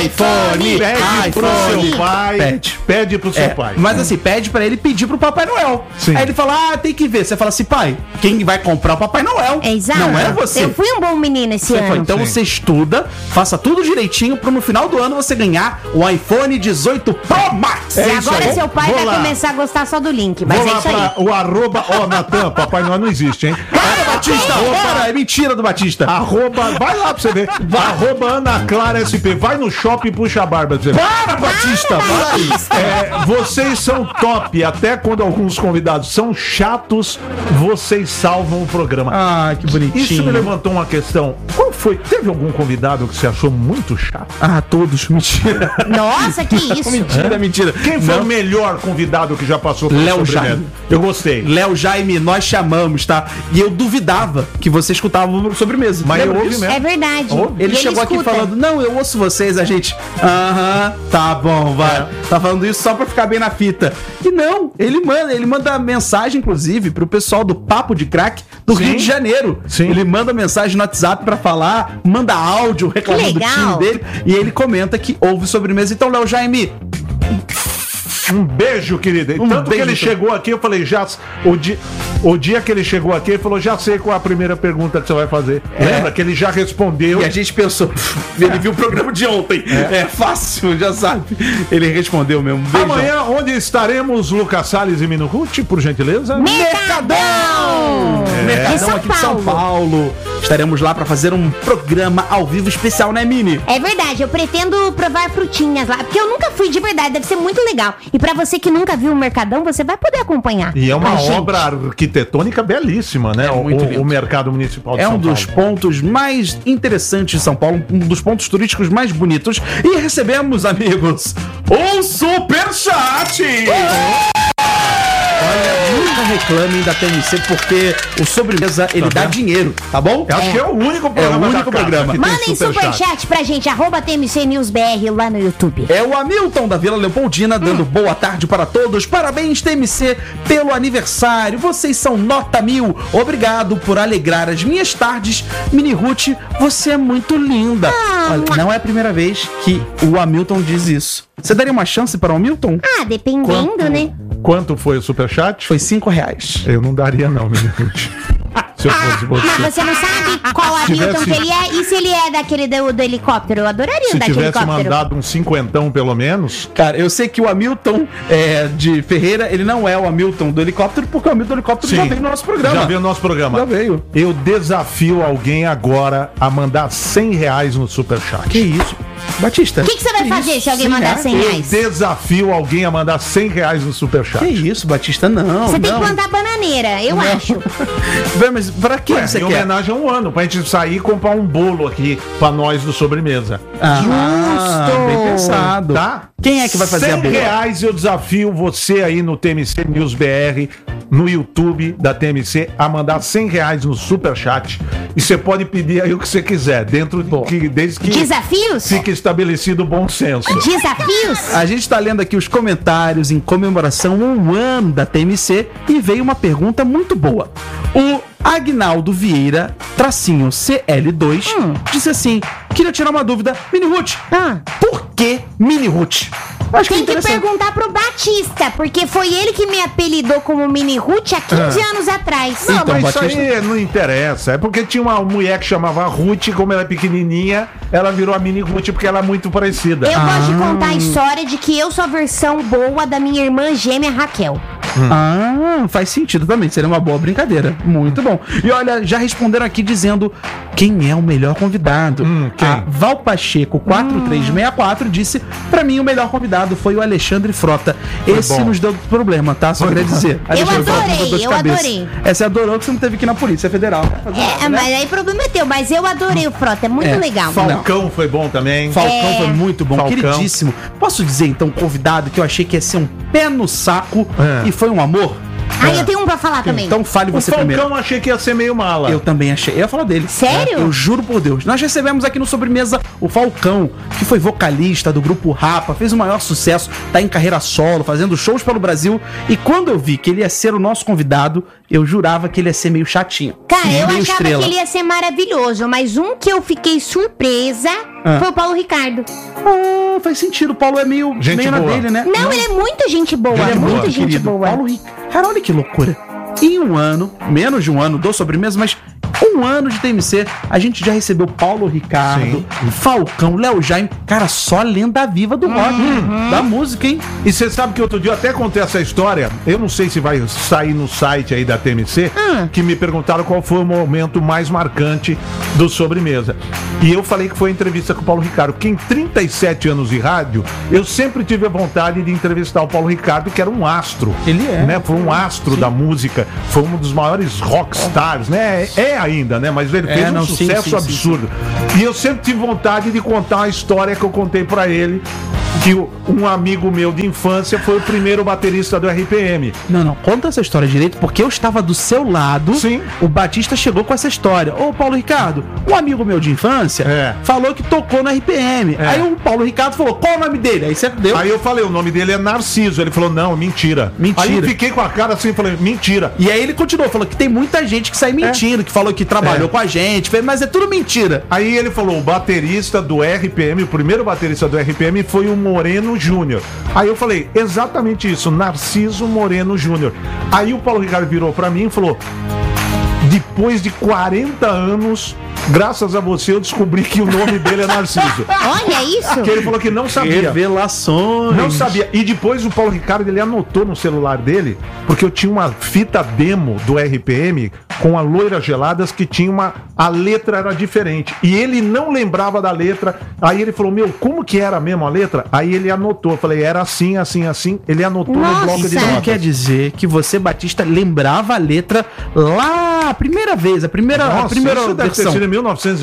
Pede pro seu pai. Pede pro seu pai. Mas assim, pede pra ele pedir pro Papai Noel. Sim. Aí ele fala, tem que ver. Você fala assim, pai, quem vai comprar o Papai Noel? Exato. Não é você. Eu fui um bom menino esse ano. Então você estuda, faça tudo direitinho pra no final do ano você ganhar o iPhone 18 Pro Max. E agora seu pai vai começar a gostar só do link. Mas é isso aí. O arroba, Natan, Papai Noel não existe, hein? Para, Batista! Para, é mentira do Batista. Vai lá pra você ver. Arroba Ana Clara SP. Vai no shopping e puxa a barba pra você ver. Para, Batista! Vai! Vocês são top. Até quando alguns convidados são chatos, vocês salvam o programa. Ah, que bonitinho. Isso me levantou uma questão. Qual foi? Teve algum convidado que você achou muito chato? Ah, todos. Mentira. Nossa, que isso? Mentira. Quem foi o melhor convidado que já passou pelo Léo Sobremesa? Jaime. Eu gostei. Léo Jaime, nós chamamos, tá? E eu duvidava que você escutava o Sobremesa. Mas Lembra eu ouvi disso? mesmo. É verdade. Ele chegou aqui falando, não, eu ouço vocês, a gente, tá bom, vai. Tá falando isso só pra ficar bem na fita. E não, ele manda mensagem, inclusive, pro pessoal do Papo de Crack do Rio de Janeiro. Sim. Ele manda mensagem no WhatsApp pra falar, manda áudio reclamando do time dele, e ele comenta que ouve Sobremesa. Então, Léo Jaime, um beijo, querida. Tanto que ele chegou aqui, eu falei, o dia que ele chegou aqui, ele falou, já sei qual é a primeira pergunta que você vai fazer. Lembra que ele já respondeu. E a gente pensou, ele viu o programa de ontem. É fácil, já sabe. Ele respondeu mesmo. Beijão. Amanhã, onde estaremos, Lucas Salles e Mino Ruth, por gentileza? Mercadão! Mercadão aqui de São Paulo. Estaremos lá pra fazer um programa ao vivo especial, né, Mini? É verdade, eu pretendo provar frutinhas lá, porque eu nunca fui de verdade, deve ser muito legal. E pra você que nunca viu o Mercadão, você vai poder acompanhar. E é uma obra arquitetônica belíssima, né? O Mercado Municipal de São Paulo. É um dos pontos mais interessantes de São Paulo, um dos pontos turísticos mais bonitos. E recebemos, amigos, um superchat! Olha, nunca reclamem da TMC, porque o Sobremesa, ele dá dinheiro, tá bom? Eu acho que é o único programa. Mandem superchat pra gente, @TMC News BR lá no YouTube. É o Hamilton da Vila Leopoldina dando boa tarde para todos. Parabéns, TMC, pelo aniversário. Vocês são nota 1000. Obrigado por alegrar as minhas tardes. Mini Ruth, você é muito linda. Olha, não é a primeira vez que o Hamilton diz isso. Você daria uma chance para o Hamilton? Ah, dependendo, né? Quanto foi o superchat? Foi R$5. Eu não daria não, Mini Ruth. Se eu fosse você. Mas você não sabe qual Hamilton que ele é? E se ele é daquele do helicóptero? Eu adoraria Se daquele tivesse helicóptero. mandado um 50 pelo menos. Cara, eu sei que o Hamilton de Ferreira, ele não é o Hamilton do helicóptero, porque o Hamilton do helicóptero já veio no nosso programa. Já veio no nosso programa. Já veio. Eu desafio alguém agora a mandar R$100 no superchat. Que isso? Batista. O que você vai fazer se alguém mandar R$100? Eu desafio alguém a mandar R$100 no superchat. Que isso, Batista? Não. Você tem que plantar bananeira, eu acho. Mas pra que você quer? Em homenagem a um ano, pra gente sair e comprar um bolo aqui pra nós do Sobremesa. Justo! Bem pensado. Tá? Quem é que vai fazer a boa? R$100 eu desafio você aí no TMC News BR, no YouTube da TMC, a mandar R$100 no superchat. E você pode pedir aí o que você quiser, desde que Desafios? fique estabelecido o bom senso. Desafios? A gente tá lendo aqui os comentários em comemoração a um ano da TMC e veio uma pergunta muito boa. O Agnaldo Vieira, tracinho CL2, disse assim: queria tirar uma dúvida, Mini Ruth. Por que Mini Ruth? Acho Tem que perguntar pro Batista, porque foi ele que me apelidou como Mini Ruth há 15 anos atrás. Não, Então, mas Batista... isso aí não interessa. É porque tinha uma mulher que chamava Ruth, como ela é pequenininha, ela virou a Mini Ruth porque ela é muito parecida. Eu gosto de contar a história de que eu sou a versão boa da minha irmã gêmea Raquel. Faz sentido também, seria uma boa brincadeira. Muito bom. E olha, já responderam aqui dizendo quem é o melhor convidado. Quem? A Val Pacheco 4364 disse: pra mim o melhor convidado foi o Alexandre Frota. Esse nos deu problema, tá? Só queria dizer. Eu adorei. Essa adorou que você não teve que ir na Polícia Federal. Mas aí o problema é teu, mas eu adorei o Frota, é muito legal. Falcão foi bom também. Falcão foi muito bom, Falcão. queridíssimo. Posso dizer então, convidado, que eu achei que ia ser um pé no saco e foi um amor? eu tenho um pra falar também. Então fale você Falcão primeiro. Eu achei que ia ser meio mala. Eu também achei. Eu ia falar dele. Sério? Eu juro por Deus. Nós recebemos aqui no Sobremesa o Falcão, que foi vocalista do grupo Rapa, fez o maior sucesso, tá em carreira solo, fazendo shows pelo Brasil. E quando eu vi que ele ia ser o nosso convidado, eu jurava que ele ia ser meio chatinho. Cara, eu meio achava estrela. que ele ia ser maravilhoso, mas um que eu fiquei surpresa foi o Paulo Ricardo. Ah, faz sentido. O Paulo é meio na dele, né? Não, ele é muito gente boa. Ele é muito gente querido. boa. Paulo Ricardo. Cara, olha que loucura. Em um ano, menos de um ano do Sobremesa, mas um ano de TMC, a gente já recebeu Paulo Ricardo, Falcão, Léo Jaime. Cara, só lenda viva do rock, da música, hein? E você sabe que outro dia eu até contei essa história, eu não sei se vai sair no site aí da TMC, que me perguntaram qual foi o momento mais marcante do Sobremesa. E eu falei que foi a entrevista com o Paulo Ricardo, porque em 37 anos de rádio, eu sempre tive a vontade de entrevistar o Paulo Ricardo, que era um astro. Ele é. Né? Foi um astro da música, foi um dos maiores rockstars, né? É ainda, né? Mas ele fez um sucesso absurdo. E eu sempre tive vontade de contar uma história que eu contei pra ele, que um amigo meu de infância foi o primeiro baterista do RPM. Não, conta essa história direito, porque eu estava do seu lado. Sim. O Batista chegou com essa história. Ô, Paulo Ricardo, um amigo meu de infância falou que tocou no RPM. Aí o Paulo Ricardo falou, qual o nome dele? Aí você deu. Aí eu falei, o nome dele é Narciso. Ele falou, não, mentira. Aí eu fiquei com a cara assim, falei, mentira. E aí ele continuou, falou que tem muita gente que sai mentindo, que falou que trabalhou com a gente, mas é tudo mentira. Aí ele falou, o baterista do RPM, o primeiro baterista do RPM foi o Moreno Júnior. Aí eu falei, exatamente isso, Narciso Moreno Júnior. Aí o Paulo Ricardo virou pra mim e falou, depois de 40 anos, graças a você, eu descobri que o nome dele é Narciso. Olha isso! Que ele falou que não sabia. Revelações. Não sabia. E depois o Paulo Ricardo, ele anotou no celular dele, porque eu tinha uma fita demo do RPM com a Loira Geladas que tinha a letra era diferente. E ele não lembrava da letra. Aí ele falou, meu, como que era mesmo a letra? Aí ele anotou. Eu falei, era assim, assim, assim. Ele anotou no bloco de notas. Quer dizer que você, Batista, lembrava a letra lá, a primeira vez, a primeira isso versão. deve ter sido em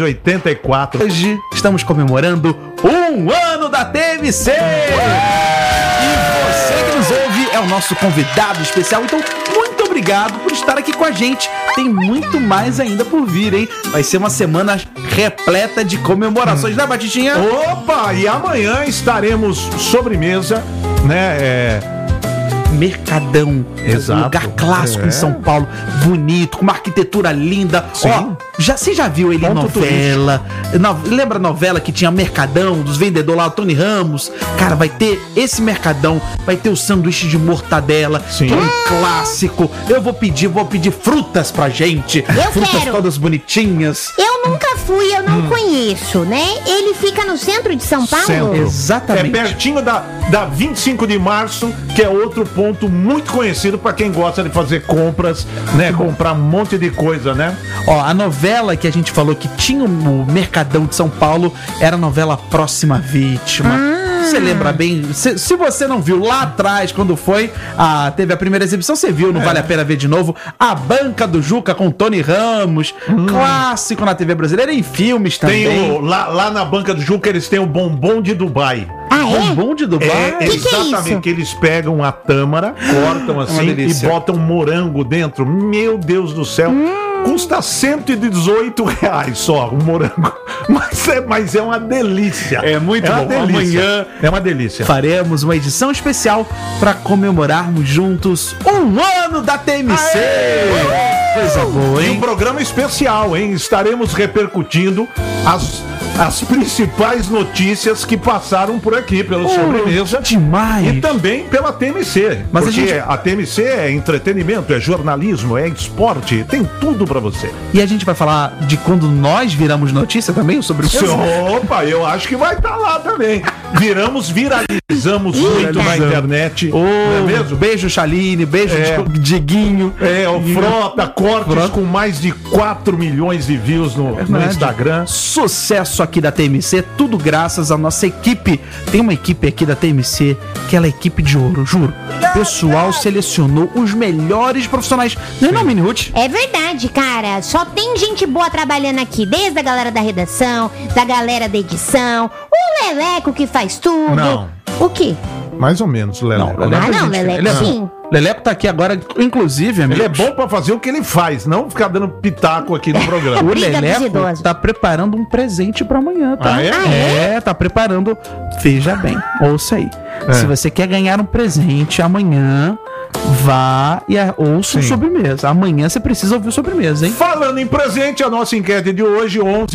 1984. Hoje estamos comemorando um ano da TMC! E você que nos ouve é o nosso convidado especial, então muito obrigado por estar aqui com a gente. Tem muito mais ainda por vir, hein? Vai ser uma semana repleta de comemorações, né, Batistinha? Opa! E amanhã estaremos Sobremesa, né? Mercadão. Exato. Um lugar clássico em São Paulo, bonito, com uma arquitetura linda. Sim. Ó, você já viu ele em novela? Lembra a novela que tinha Mercadão, dos vendedores lá, o Tony Ramos? Cara, vai ter esse Mercadão, vai ter o sanduíche de mortadela, que é um clássico. Eu vou pedir frutas pra gente. Frutas todas bonitinhas. Eu nunca fui, eu não conheço, né? Ele fica no centro de São Paulo? Centro. Exatamente. É pertinho da 25 de março, que é outro ponto muito conhecido pra quem gosta de fazer compras, né? Comprar um monte de coisa, né? Ó, a novela que a gente falou que tinha o Mercadão de São Paulo era a novela Próxima Vítima. Você lembra bem? Se você não viu lá atrás, quando teve a primeira exibição, você viu, não vale a pena ver de novo. A Banca do Juca com Tony Ramos, clássico na TV brasileira, em filmes também. Tem lá na Banca do Juca eles têm o bombom de Dubai. Ah, é? Bombom de Dubai? Exatamente, que eles pegam a tâmara, cortam assim e botam morango dentro. Meu Deus do céu. Custa R$118 só o morango. Mas é uma delícia. É muito bom. Amanhã é uma delícia. Faremos uma edição especial para comemorarmos juntos um ano da TMC. Coisa boa, hein? E um programa especial, hein? Estaremos repercutindo as principais notícias que passaram por aqui, pelo Sobremesa. Demais! E também pela TMC. Mas porque a TMC é entretenimento, é jornalismo, é esporte, tem tudo pra você. E a gente vai falar de quando nós viramos notícia também, sobre o Opa, eu acho que vai estar lá também. Viralizamos muito na internet. Não é mesmo? Beijo, Chaline, beijo, Diguinho. O Frota, cortes com mais de 4 milhões de views no Instagram. Sucesso aqui da TMC, tudo graças à nossa equipe. Tem uma equipe aqui da TMC que ela é equipe de ouro, juro. O pessoal selecionou os melhores profissionais. Não, Mini Ruth? É verdade, cara. Só tem gente boa trabalhando aqui, desde a galera da redação, da galera da edição, o Leleco que faz tudo. Não. O quê? Mais ou menos, Leleco. Leleco sim. Leleco tá aqui agora, inclusive, amigo. Ele é bom pra fazer o que ele faz, não ficar dando pitaco aqui no programa. O Leleco tá preparando um presente pra amanhã, tá? Tá preparando. Veja bem, ouça aí. Se você quer ganhar um presente amanhã, vá e ouça o Sobremesa. Amanhã você precisa ouvir o Sobremesa, hein? Falando em presente, a nossa enquete de hoje,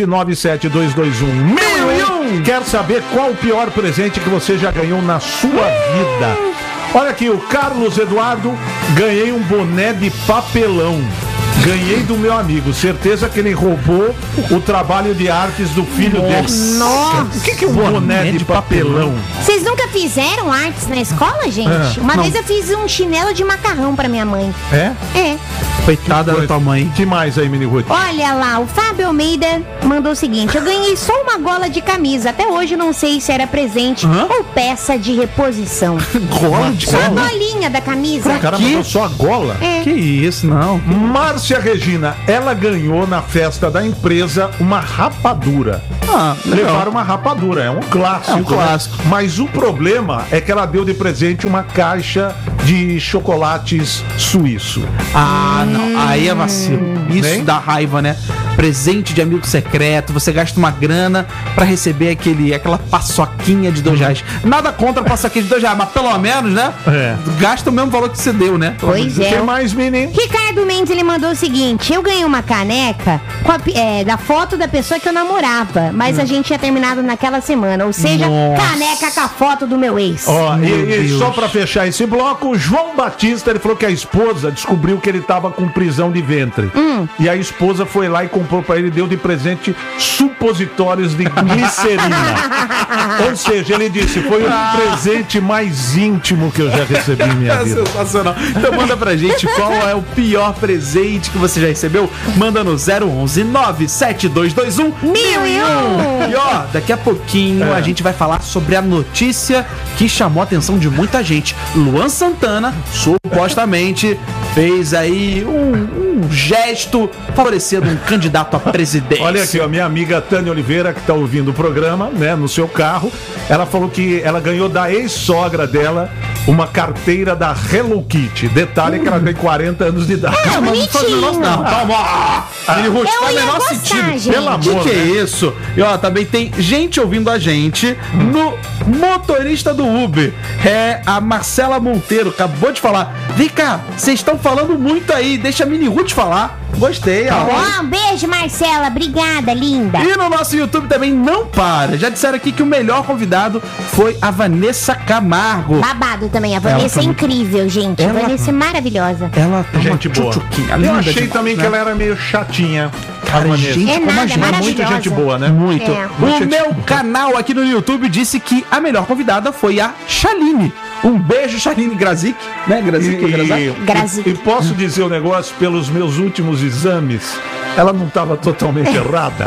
1197221001. Quer saber qual o pior presente que você já ganhou na sua vida? Olha aqui, o Carlos Eduardo, ganhei um boné de papelão. Ganhei do meu amigo. Certeza que ele roubou o trabalho de artes do filho dele. Nossa! O que é um boné de papelão? Vocês nunca fizeram artes na escola, gente? Uma vez eu fiz um chinelo de macarrão pra minha mãe. É? É. Coitada da tua mãe. Que mais aí, Mini Ruth? Olha lá, o Fábio Almeida mandou o seguinte: eu ganhei só uma gola de camisa. Até hoje não sei se era presente ou peça de reposição. Gola de Só a camisa? golinha da camisa. O cara mandou só a gola? É. Que isso, não. Márcia Regina, ela ganhou na festa da empresa uma rapadura. Levaram uma rapadura, é um clássico. É um clássico. Né? Mas o problema é que ela deu de presente uma caixa de chocolates suíço. Não. Aí é vacilo. Isso dá raiva, né? Presente de amigo secreto, você gasta uma grana pra receber aquela paçoquinha de R$2. Nada contra a paçoquinha de R$2, mas pelo menos, né? Gasta o mesmo valor que você deu, né? Pois é. O que mais, menino? Ricardo Mendes, ele mandou o seguinte: eu ganhei uma caneca com da foto da pessoa que eu namorava, mas a gente tinha terminado naquela semana, ou seja, caneca com a foto do meu ex. E só pra fechar esse bloco, o João Batista, ele falou que a esposa descobriu que ele tava com prisão de ventre. E a esposa foi lá e comprou pra ele, deu de presente supositórios de glicerina. Ou seja, ele disse, foi o presente mais íntimo que eu já recebi em minha vida. Sensacional. Então manda pra gente qual é o pior presente que você já recebeu. Manda no 011 97221 1001. E ó, daqui a pouquinho a gente vai falar sobre a notícia que chamou a atenção de muita gente. Luan Santana supostamente fez aí um gesto favorecendo um candidato à presidência. Olha aqui, a minha amiga Tânia Oliveira, que tá ouvindo o programa, né, no seu carro, ela falou que ela ganhou da ex-sogra dela uma carteira da Hello Kitty. Detalhe que ela tem 40 anos de idade. Mas não faz o menor não. Calma. Ele faz o menor sentido. Gente. Pelo amor, que é isso? E ó, também tem gente ouvindo a gente no motorista do Uber. É a Marcela Monteiro, acabou de falar. Vem cá, vocês estão falando muito aí, deixa a Mini Ruth falar. Gostei, ó. Um beijo, Marcela. Obrigada, linda. E no nosso YouTube também não para. Já disseram aqui que o melhor convidado foi a Vanessa Camargo. Babado também. A Vanessa é incrível, gente. A Vanessa é maravilhosa. Ela tá gente boa. Eu achei também que ela era meio chatinha. Cara, gente como a gente. É muito gente boa, né? Muito. É. O meu canal aqui no YouTube disse que a melhor convidada foi a Chaline. Um beijo, Chaline Grazik, né? Grazik. E posso dizer um negócio, pelos meus últimos exames, ela não estava totalmente errada.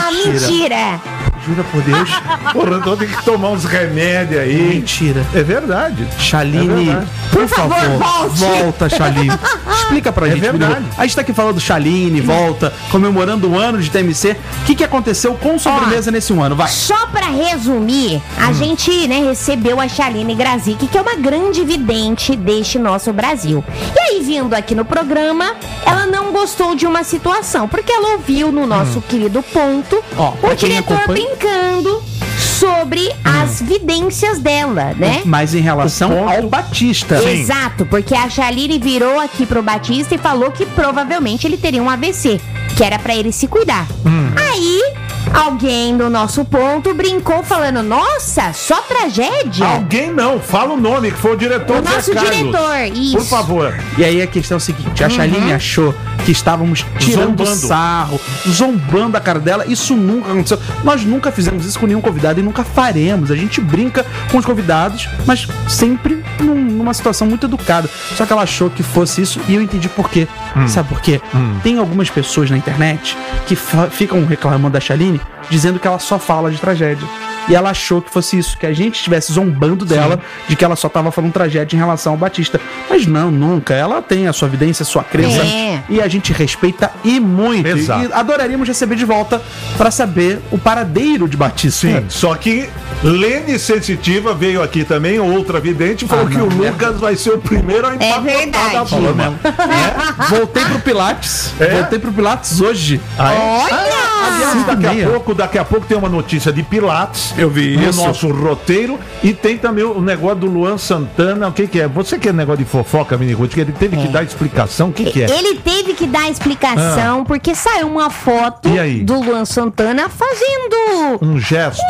Mentira. Jura por Deus? Porra, então tem que tomar uns remédios aí. Mentira. É verdade. Chaline, por favor, volta, Chaline. Explica pra gente, verdade. A gente tá aqui falando do Chaline, volta, comemorando o ano de TMC. O que aconteceu com Sobremesa nesse ano? Vai. Só pra resumir, a gente, né, recebeu a Chaline Grazik, que é uma grande vidente deste nosso Brasil. E aí, vindo aqui no programa, ela não gostou de uma situação, porque ela ouviu no nosso querido Ponto o diretor brincando sobre as vidências dela, né? Mas em relação ao Batista. Sim. Exato, porque a Chaline virou aqui pro Batista e falou que provavelmente ele teria um AVC, que era pra ele se cuidar. Aí, alguém do nosso Ponto brincou falando, nossa, só tragédia? Alguém não, fala o nome, que foi o diretor. O nosso diretor, isso. Por favor. E aí a questão é a seguinte, a Chaline achou que estávamos tirando sarro, zombando a cara dela. Isso nunca aconteceu. Nós nunca fizemos isso com nenhum convidado e nunca faremos. A gente brinca com os convidados, mas sempre numa situação muito educada. Só que ela achou que fosse isso e eu entendi por quê. Sabe por quê? Tem algumas pessoas na internet que ficam reclamando da Chaline, dizendo que ela só fala de tragédia. e ela achou que fosse isso, que a gente estivesse zombando dela, de que ela só tava falando tragédia em relação ao Batista. Mas não, nunca. Ela tem a sua evidência, a sua crença, e a gente respeita e muito. Exato. E adoraríamos receber de volta pra saber o paradeiro de Batista. Sim, só que Lene Sensitiva veio aqui também, outra vidente, falou que o Lucas vai ser o primeiro a empacotar da turma. Voltei pro Pilates. Voltei pro Pilates hoje. Aliás, daqui a pouco tem uma notícia de Pilates. Eu vi no isso. nosso roteiro. E tem também o negócio do Luan Santana. O que é? Você que é negócio de fofoca, Mini Ruth, que ele teve que dar explicação. O que é? Ele teve que dar explicação porque saiu uma foto do Luan Santana fazendo um gesto.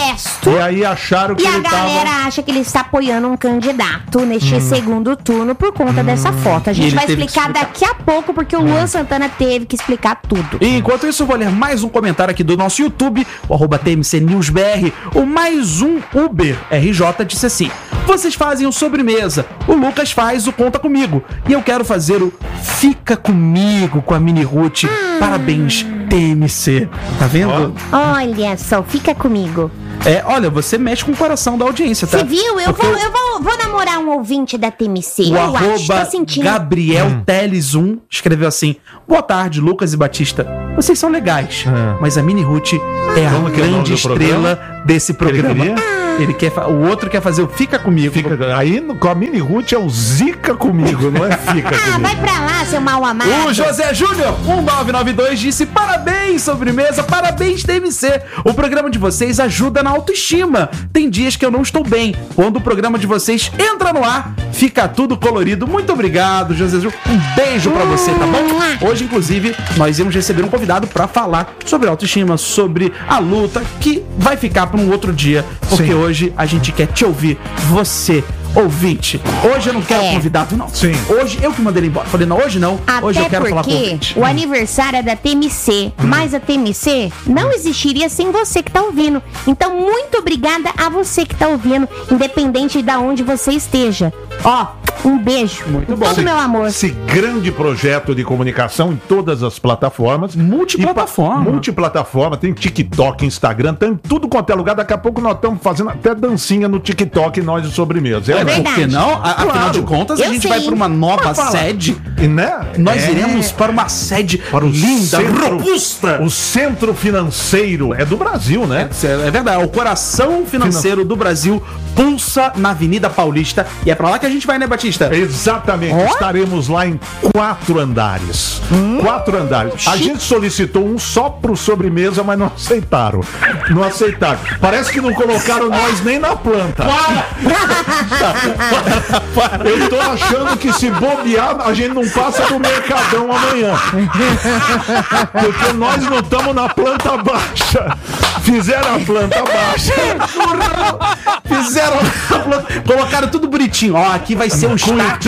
E aí acharam que a galera acha que ele está apoiando um candidato neste segundo turno por conta dessa foto. A gente vai explicar daqui a pouco, porque o Luan Santana teve que explicar tudo. E enquanto isso, eu vou ler mais um comentário aqui do nosso YouTube, o @TMCNewsBR. O mais um Uber RJ disse assim: vocês fazem o sobremesa, o Lucas faz o conta comigo, e eu quero fazer o fica comigo com a Mini Ruth. Parabéns, TMC. Tá vendo? Olha só, fica comigo. Olha, você mexe com o coração da audiência, tá? Você viu? Eu vou namorar um ouvinte da TMC. O @ Gabriel Teles 1 escreveu assim: boa tarde, Lucas e Batista. Vocês são legais, mas a Mini Ruth é a grande estrela desse programa. Ele quer, o outro quer fazer o Fica Comigo. Aí com a Mini Ruth é o Zica Comigo, não é Fica Comigo. Vai pra lá, seu mal amado. O José Júnior 1992 disse: parabéns, sobremesa, parabéns, TMC. O programa de vocês ajuda na autoestima. Tem dias que eu não estou bem. Quando o programa de vocês entra no ar, fica tudo colorido. Muito obrigado, José Júnior. Um beijo pra você, tá bom? Hoje, inclusive, nós íamos receber um convidado pra falar sobre autoestima, sobre a luta, que vai ficar pra um outro dia, porque hoje a gente quer te ouvir, você, ouvinte. Hoje eu não quero convidado, não. Sim. Hoje eu que mandei ele embora. Falei, não, hoje não. Hoje eu quero falar com o ouvinte. O aniversário é da TMC, mas a TMC não existiria sem você que tá ouvindo. Então, muito obrigada a você que tá ouvindo, independente de onde você esteja. Um beijo. Muito bom. Todo meu amor. Esse grande projeto de comunicação em todas as plataformas. Multiplataforma. Tem TikTok, Instagram, tem tudo quanto é lugar. Daqui a pouco nós estamos fazendo até dancinha no TikTok, nós de sobremesa. Por que não? Afinal de contas, a gente vai para uma nova sede. Nós iremos para uma sede linda, robusta. O centro financeiro é do Brasil, né? É verdade. O coração financeiro do Brasil pulsa na Avenida Paulista. E é pra lá que a gente vai, né, Batista? Exatamente. Estaremos lá em 4 andares. 4 andares. A gente solicitou um só pro sobremesa, mas não aceitaram. Não aceitaram. Parece que não colocaram nós nem na planta. Eu tô achando que se bobear, a gente não passa do Mercadão amanhã. Porque nós não estamos na planta baixa. Fizeram a planta baixa. Fizeram a planta. Colocaram tudo bonitinho. Ó, aqui vai ser um start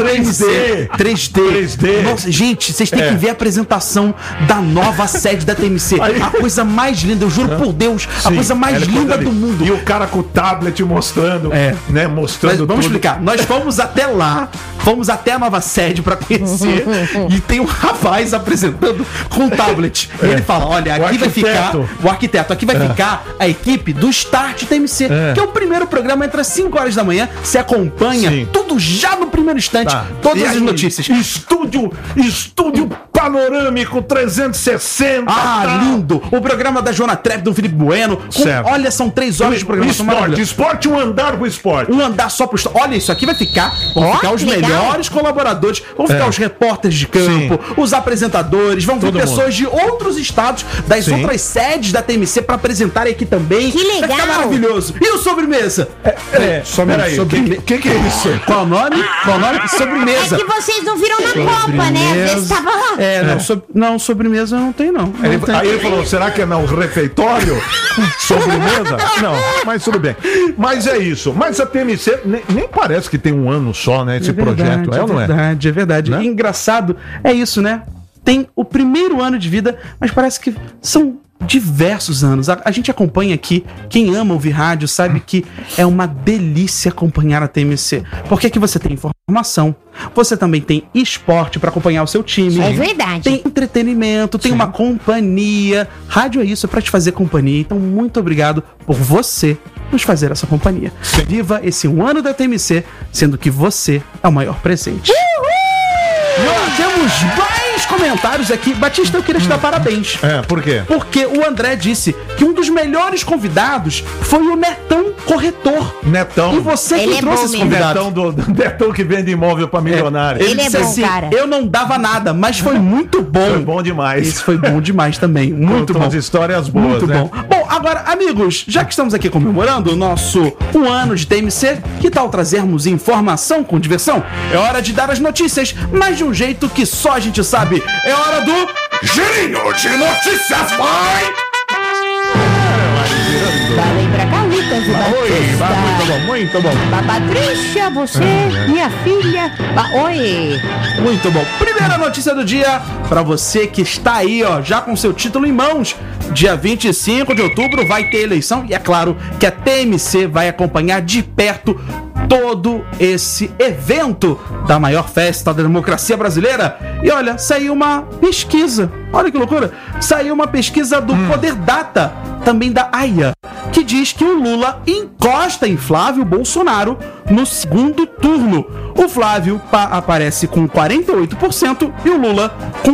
3D. Nossa, gente, vocês têm que ver a apresentação da nova sede da TMC. A coisa mais linda, eu juro por Deus, a coisa mais linda do mundo. E o cara com o tablet mostrando, né? Mostrando. Mas vamos explicar. Nós fomos até lá, fomos até a nova sede pra conhecer. E tem um rapaz apresentando com o tablet. E ele fala: olha, aqui vai ficar o arquiteto, aqui vai ficar a equipe do Start TMC, que é o primeiro programa, entra às 5 horas da manhã. Você acompanha tudo já no primeiro instante, todas as notícias. Estúdio panorâmico 360. Lindo. O programa da Joana Trepp, do Felipe Bueno. Olha, são 3 horas de programação. Esporte, um andar pro esporte. Um andar só pro esporte. Olha, isso aqui vai ficar. Vão ficar os melhores colaboradores. Vão ficar os repórteres de campo, os apresentadores. Vão vir pessoas de outros estados, das outras sedes da TMC pra apresentarem aqui também. Que legal. Vai ficar maravilhoso. E o sobremesa? Peraí, o que é isso? Qual o nome? Sobremesa. É que vocês não viram na Copa, né? Às vezes tava lá. Sobremesa eu não tenho, não. Aí ele falou: será que é no refeitório? Sobremesa? Não, mas tudo bem. Mas é isso. Mas a TMC nem parece que tem um ano só, né? Esse projeto. É ou não é? É verdade. Né? E engraçado é isso, né? Tem o primeiro ano de vida, mas parece que são diversos anos. A gente acompanha aqui, quem ama ouvir rádio sabe que é uma delícia acompanhar a TMC, porque aqui você tem informação, você também tem esporte para acompanhar o seu time. É verdade. Tem entretenimento, tem uma companhia. Rádio é isso, é para te fazer companhia. Então, muito obrigado por você nos fazer essa companhia. Viva esse 1 ano da TMC, sendo que você é o maior presente. E ó, temos mais comentários aqui. Batista, eu queria te dar parabéns. Por quê? Porque o André disse que um dos melhores convidados foi o Netão Corretor. Netão. E você que trouxe esse convidado. Netão que vende imóvel pra milionário. Ele disse assim, eu não dava nada, mas foi muito bom. Foi bom demais. Isso foi bom demais também. Muito bom. As histórias boas, muito bom. Bom, agora, amigos, já que estamos aqui comemorando o nosso 1 ano de TMC, que tal trazermos informação com diversão? É hora de dar as notícias, mas de um jeito que só a gente sabe. É hora do Girinho de Notícias, pai! Valeu pra cá, Lucas e Batista. Muito bom. Patrícia, você, minha filha. Oi. Muito bom. Primeira notícia do dia pra você que está aí, ó, já com seu título em mãos. Dia 25 de outubro vai ter eleição e é claro que a TMC vai acompanhar de perto todo esse evento da maior festa da democracia brasileira. E olha, saiu uma pesquisa. Olha que loucura. Saiu uma pesquisa do Poder Data, também da AIA, que diz que o Lula encosta em Flávio Bolsonaro no segundo turno. O Flávio aparece com 48% e o Lula com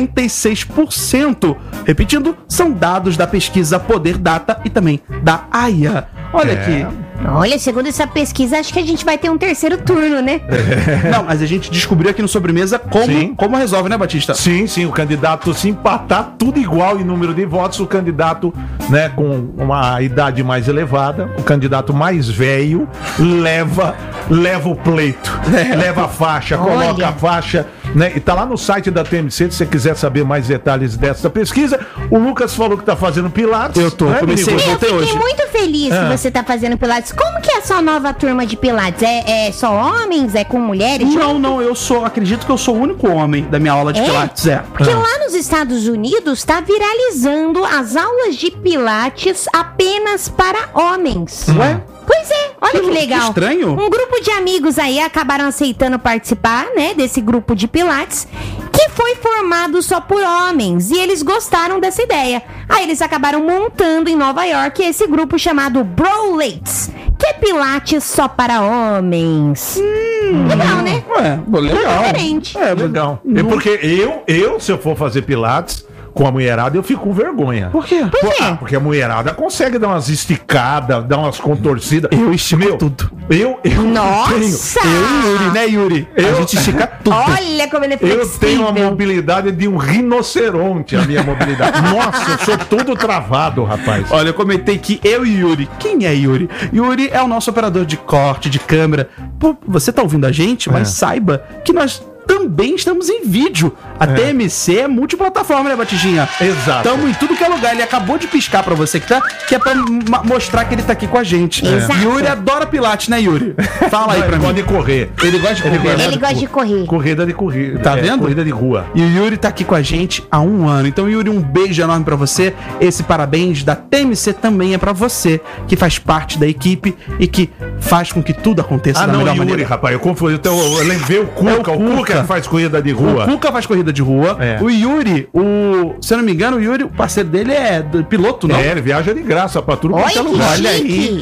46%. Repetindo, são dados da pesquisa Poder Data e também da AIA. Olha aqui. Olha, segundo essa pesquisa, acho que a gente vai ter um terceiro turno, né? Não, mas a gente descobriu aqui no Sobremesa como resolve, né, Batista? Sim, o candidato, se empatar tudo igual em número de votos, o candidato, né, com uma idade mais elevada, o candidato mais velho, leva o pleito, leva a faixa, coloca a faixa, né? E tá lá no site da TMC, se você quiser saber mais detalhes dessa pesquisa. O Lucas falou que tá fazendo Pilates. Eu tô, comecei a voltar hoje. Eu fiquei muito feliz que você tá fazendo Pilates. Como que é a sua nova turma de Pilates? É só homens? É com mulheres? Não, acredito que eu sou o único homem da minha aula de Pilates. Porque lá nos Estados Unidos tá viralizando as aulas de Pilates apenas para homens. Ué? Pois é, olha que legal. Que estranho. Um grupo de amigos aí acabaram aceitando participar, né, desse grupo de Pilates, que foi formado só por homens, e eles gostaram dessa ideia. Aí eles acabaram montando em Nova York esse grupo chamado Brolates, que é Pilates só para homens. Legal, né? Legal. Diferente. Legal. É porque eu, se eu for fazer Pilates com a mulherada, eu fico com vergonha. Por quê? Porque a mulherada consegue dar umas esticadas, dar umas contorcidas. Eu estico tudo. Nossa! Eu e Yuri, né, Yuri? A gente estica tudo. Olha como ele é flexível. Eu tenho uma mobilidade de um rinoceronte, a minha mobilidade. Nossa, eu sou todo travado, rapaz. Olha, eu comentei que eu e Yuri. Quem é Yuri? Yuri é o nosso operador de corte, de câmera. Pô, você tá ouvindo a gente, mas saiba que nós também estamos em vídeo. A TMC é multiplataforma, né, Batistinha? Exato. Estamos em tudo que é lugar. Ele acabou de piscar pra você que é pra mostrar que ele tá aqui com a gente. Exato. Yuri adora Pilates, né, Yuri? Fala aí pra mim. Ele gosta de correr. Ele gosta de correr. Ele gosta de correr. Corrida de corrida. Tá vendo? Corrida de rua. E o Yuri tá aqui com a gente há 1 ano. Então, Yuri, um beijo enorme pra você. Esse parabéns da TMC também é pra você, que faz parte da equipe e que faz com que tudo aconteça da melhor Yuri, maneira. rapaz, eu confundi. Então, eu lembrei o Cuca. O Cuca faz corrida de rua. O Cuca faz corrida de rua. O Yuri, se eu não me engano, o Yuri, o parceiro dele é piloto, não? Ele viaja de graça pra tudo quanto é lugar. Olha aí.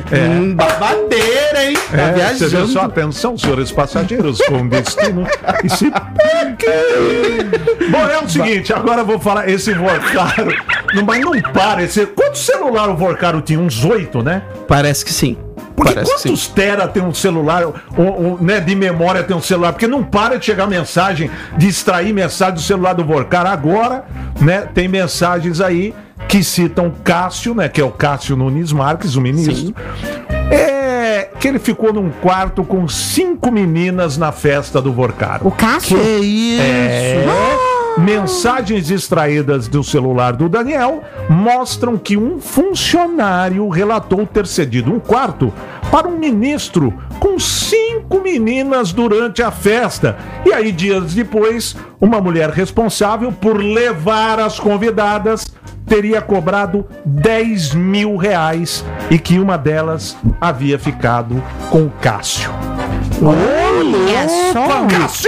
Babadeira, hein? Tá viajando. Você vê só, atenção, senhores passageiros, com destino. Bom, é o seguinte, agora eu vou falar, esse Vorcaro, mas não para. Quantos celular o Vorcaro tinha? Uns 8, né? Parece que sim. Porque quantos tera tem um celular, né, de memória tem um celular? Porque não para de chegar mensagem, de extrair mensagem do celular do Vorcar. Agora, né, tem mensagens aí que citam Cássio, né, que é o Cássio Nunes Marques, o ministro. Que ele ficou num quarto com 5 meninas na festa do Vorcar. O Cássio? Que isso? Mensagens extraídas do celular do Daniel mostram que um funcionário relatou ter cedido um quarto para um ministro com 5 meninas durante a festa. E aí, dias depois, uma mulher responsável por levar as convidadas teria cobrado 10 mil reais e que uma delas havia ficado com o Cássio. Olha só! Cássio!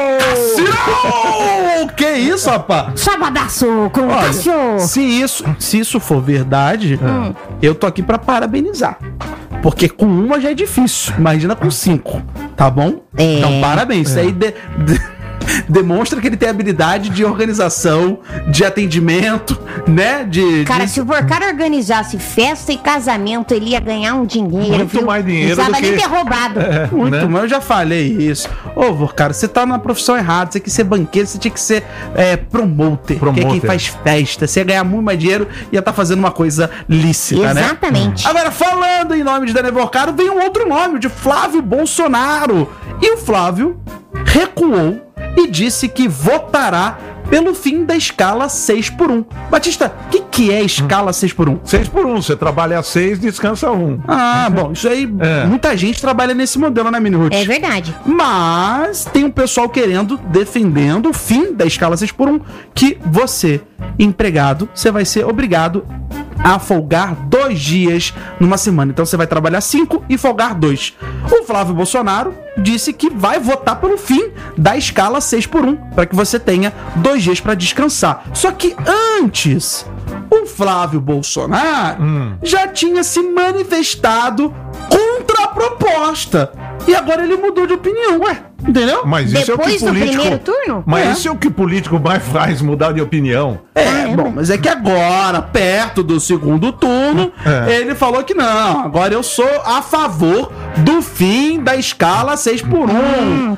Que isso, rapaz? Sabadaço com o Cássio! Se isso for verdade, eu tô aqui pra parabenizar. Porque com uma já é difícil. Imagina com 5, tá bom? Então, parabéns. Isso aí demonstra que ele tem habilidade de organização, de atendimento, né? Cara, se o Vorcar organizasse festa e casamento, ele ia ganhar um dinheiro. Muito mais dinheiro do que... Não precisava nem ter roubado. Muito, mas eu já falei isso. Ô, Vorcar, você tá na profissão errada. Você quer ser banqueiro, você tinha que ser promoter. Que é quem faz festa. Você ia ganhar muito mais dinheiro e ia estar fazendo uma coisa lícita, né? Exatamente. Agora, falando em nome de Daniel Vorcar, vem um outro nome, o de Flávio Bolsonaro. E o Flávio recuou e disse que votará pelo fim da escala 6x1. Batista, o que é escala 6x1? 6x1, você trabalha 6, descansa 1. Ah, bom, isso aí, muita gente trabalha nesse modelo, né, Mini Ruth? É verdade. Mas tem um pessoal defendendo o fim da escala 6x1, que você, empregado, você vai ser obrigado a folgar 2 dias numa semana. Então você vai trabalhar 5 e folgar 2. O Flávio Bolsonaro disse que vai votar pelo fim da escala 6x1, para que você tenha 2 dias para descansar. Só que antes, o Flávio Bolsonaro já tinha se manifestado contra a proposta. E agora ele mudou de opinião, entendeu? Mas isso depois é o que político... do primeiro turno? Mas isso é o que o político mais faz, mudar de opinião. Bom, mas é que agora, perto do segundo turno, ele falou que não, agora eu sou a favor do fim da escala 6x1.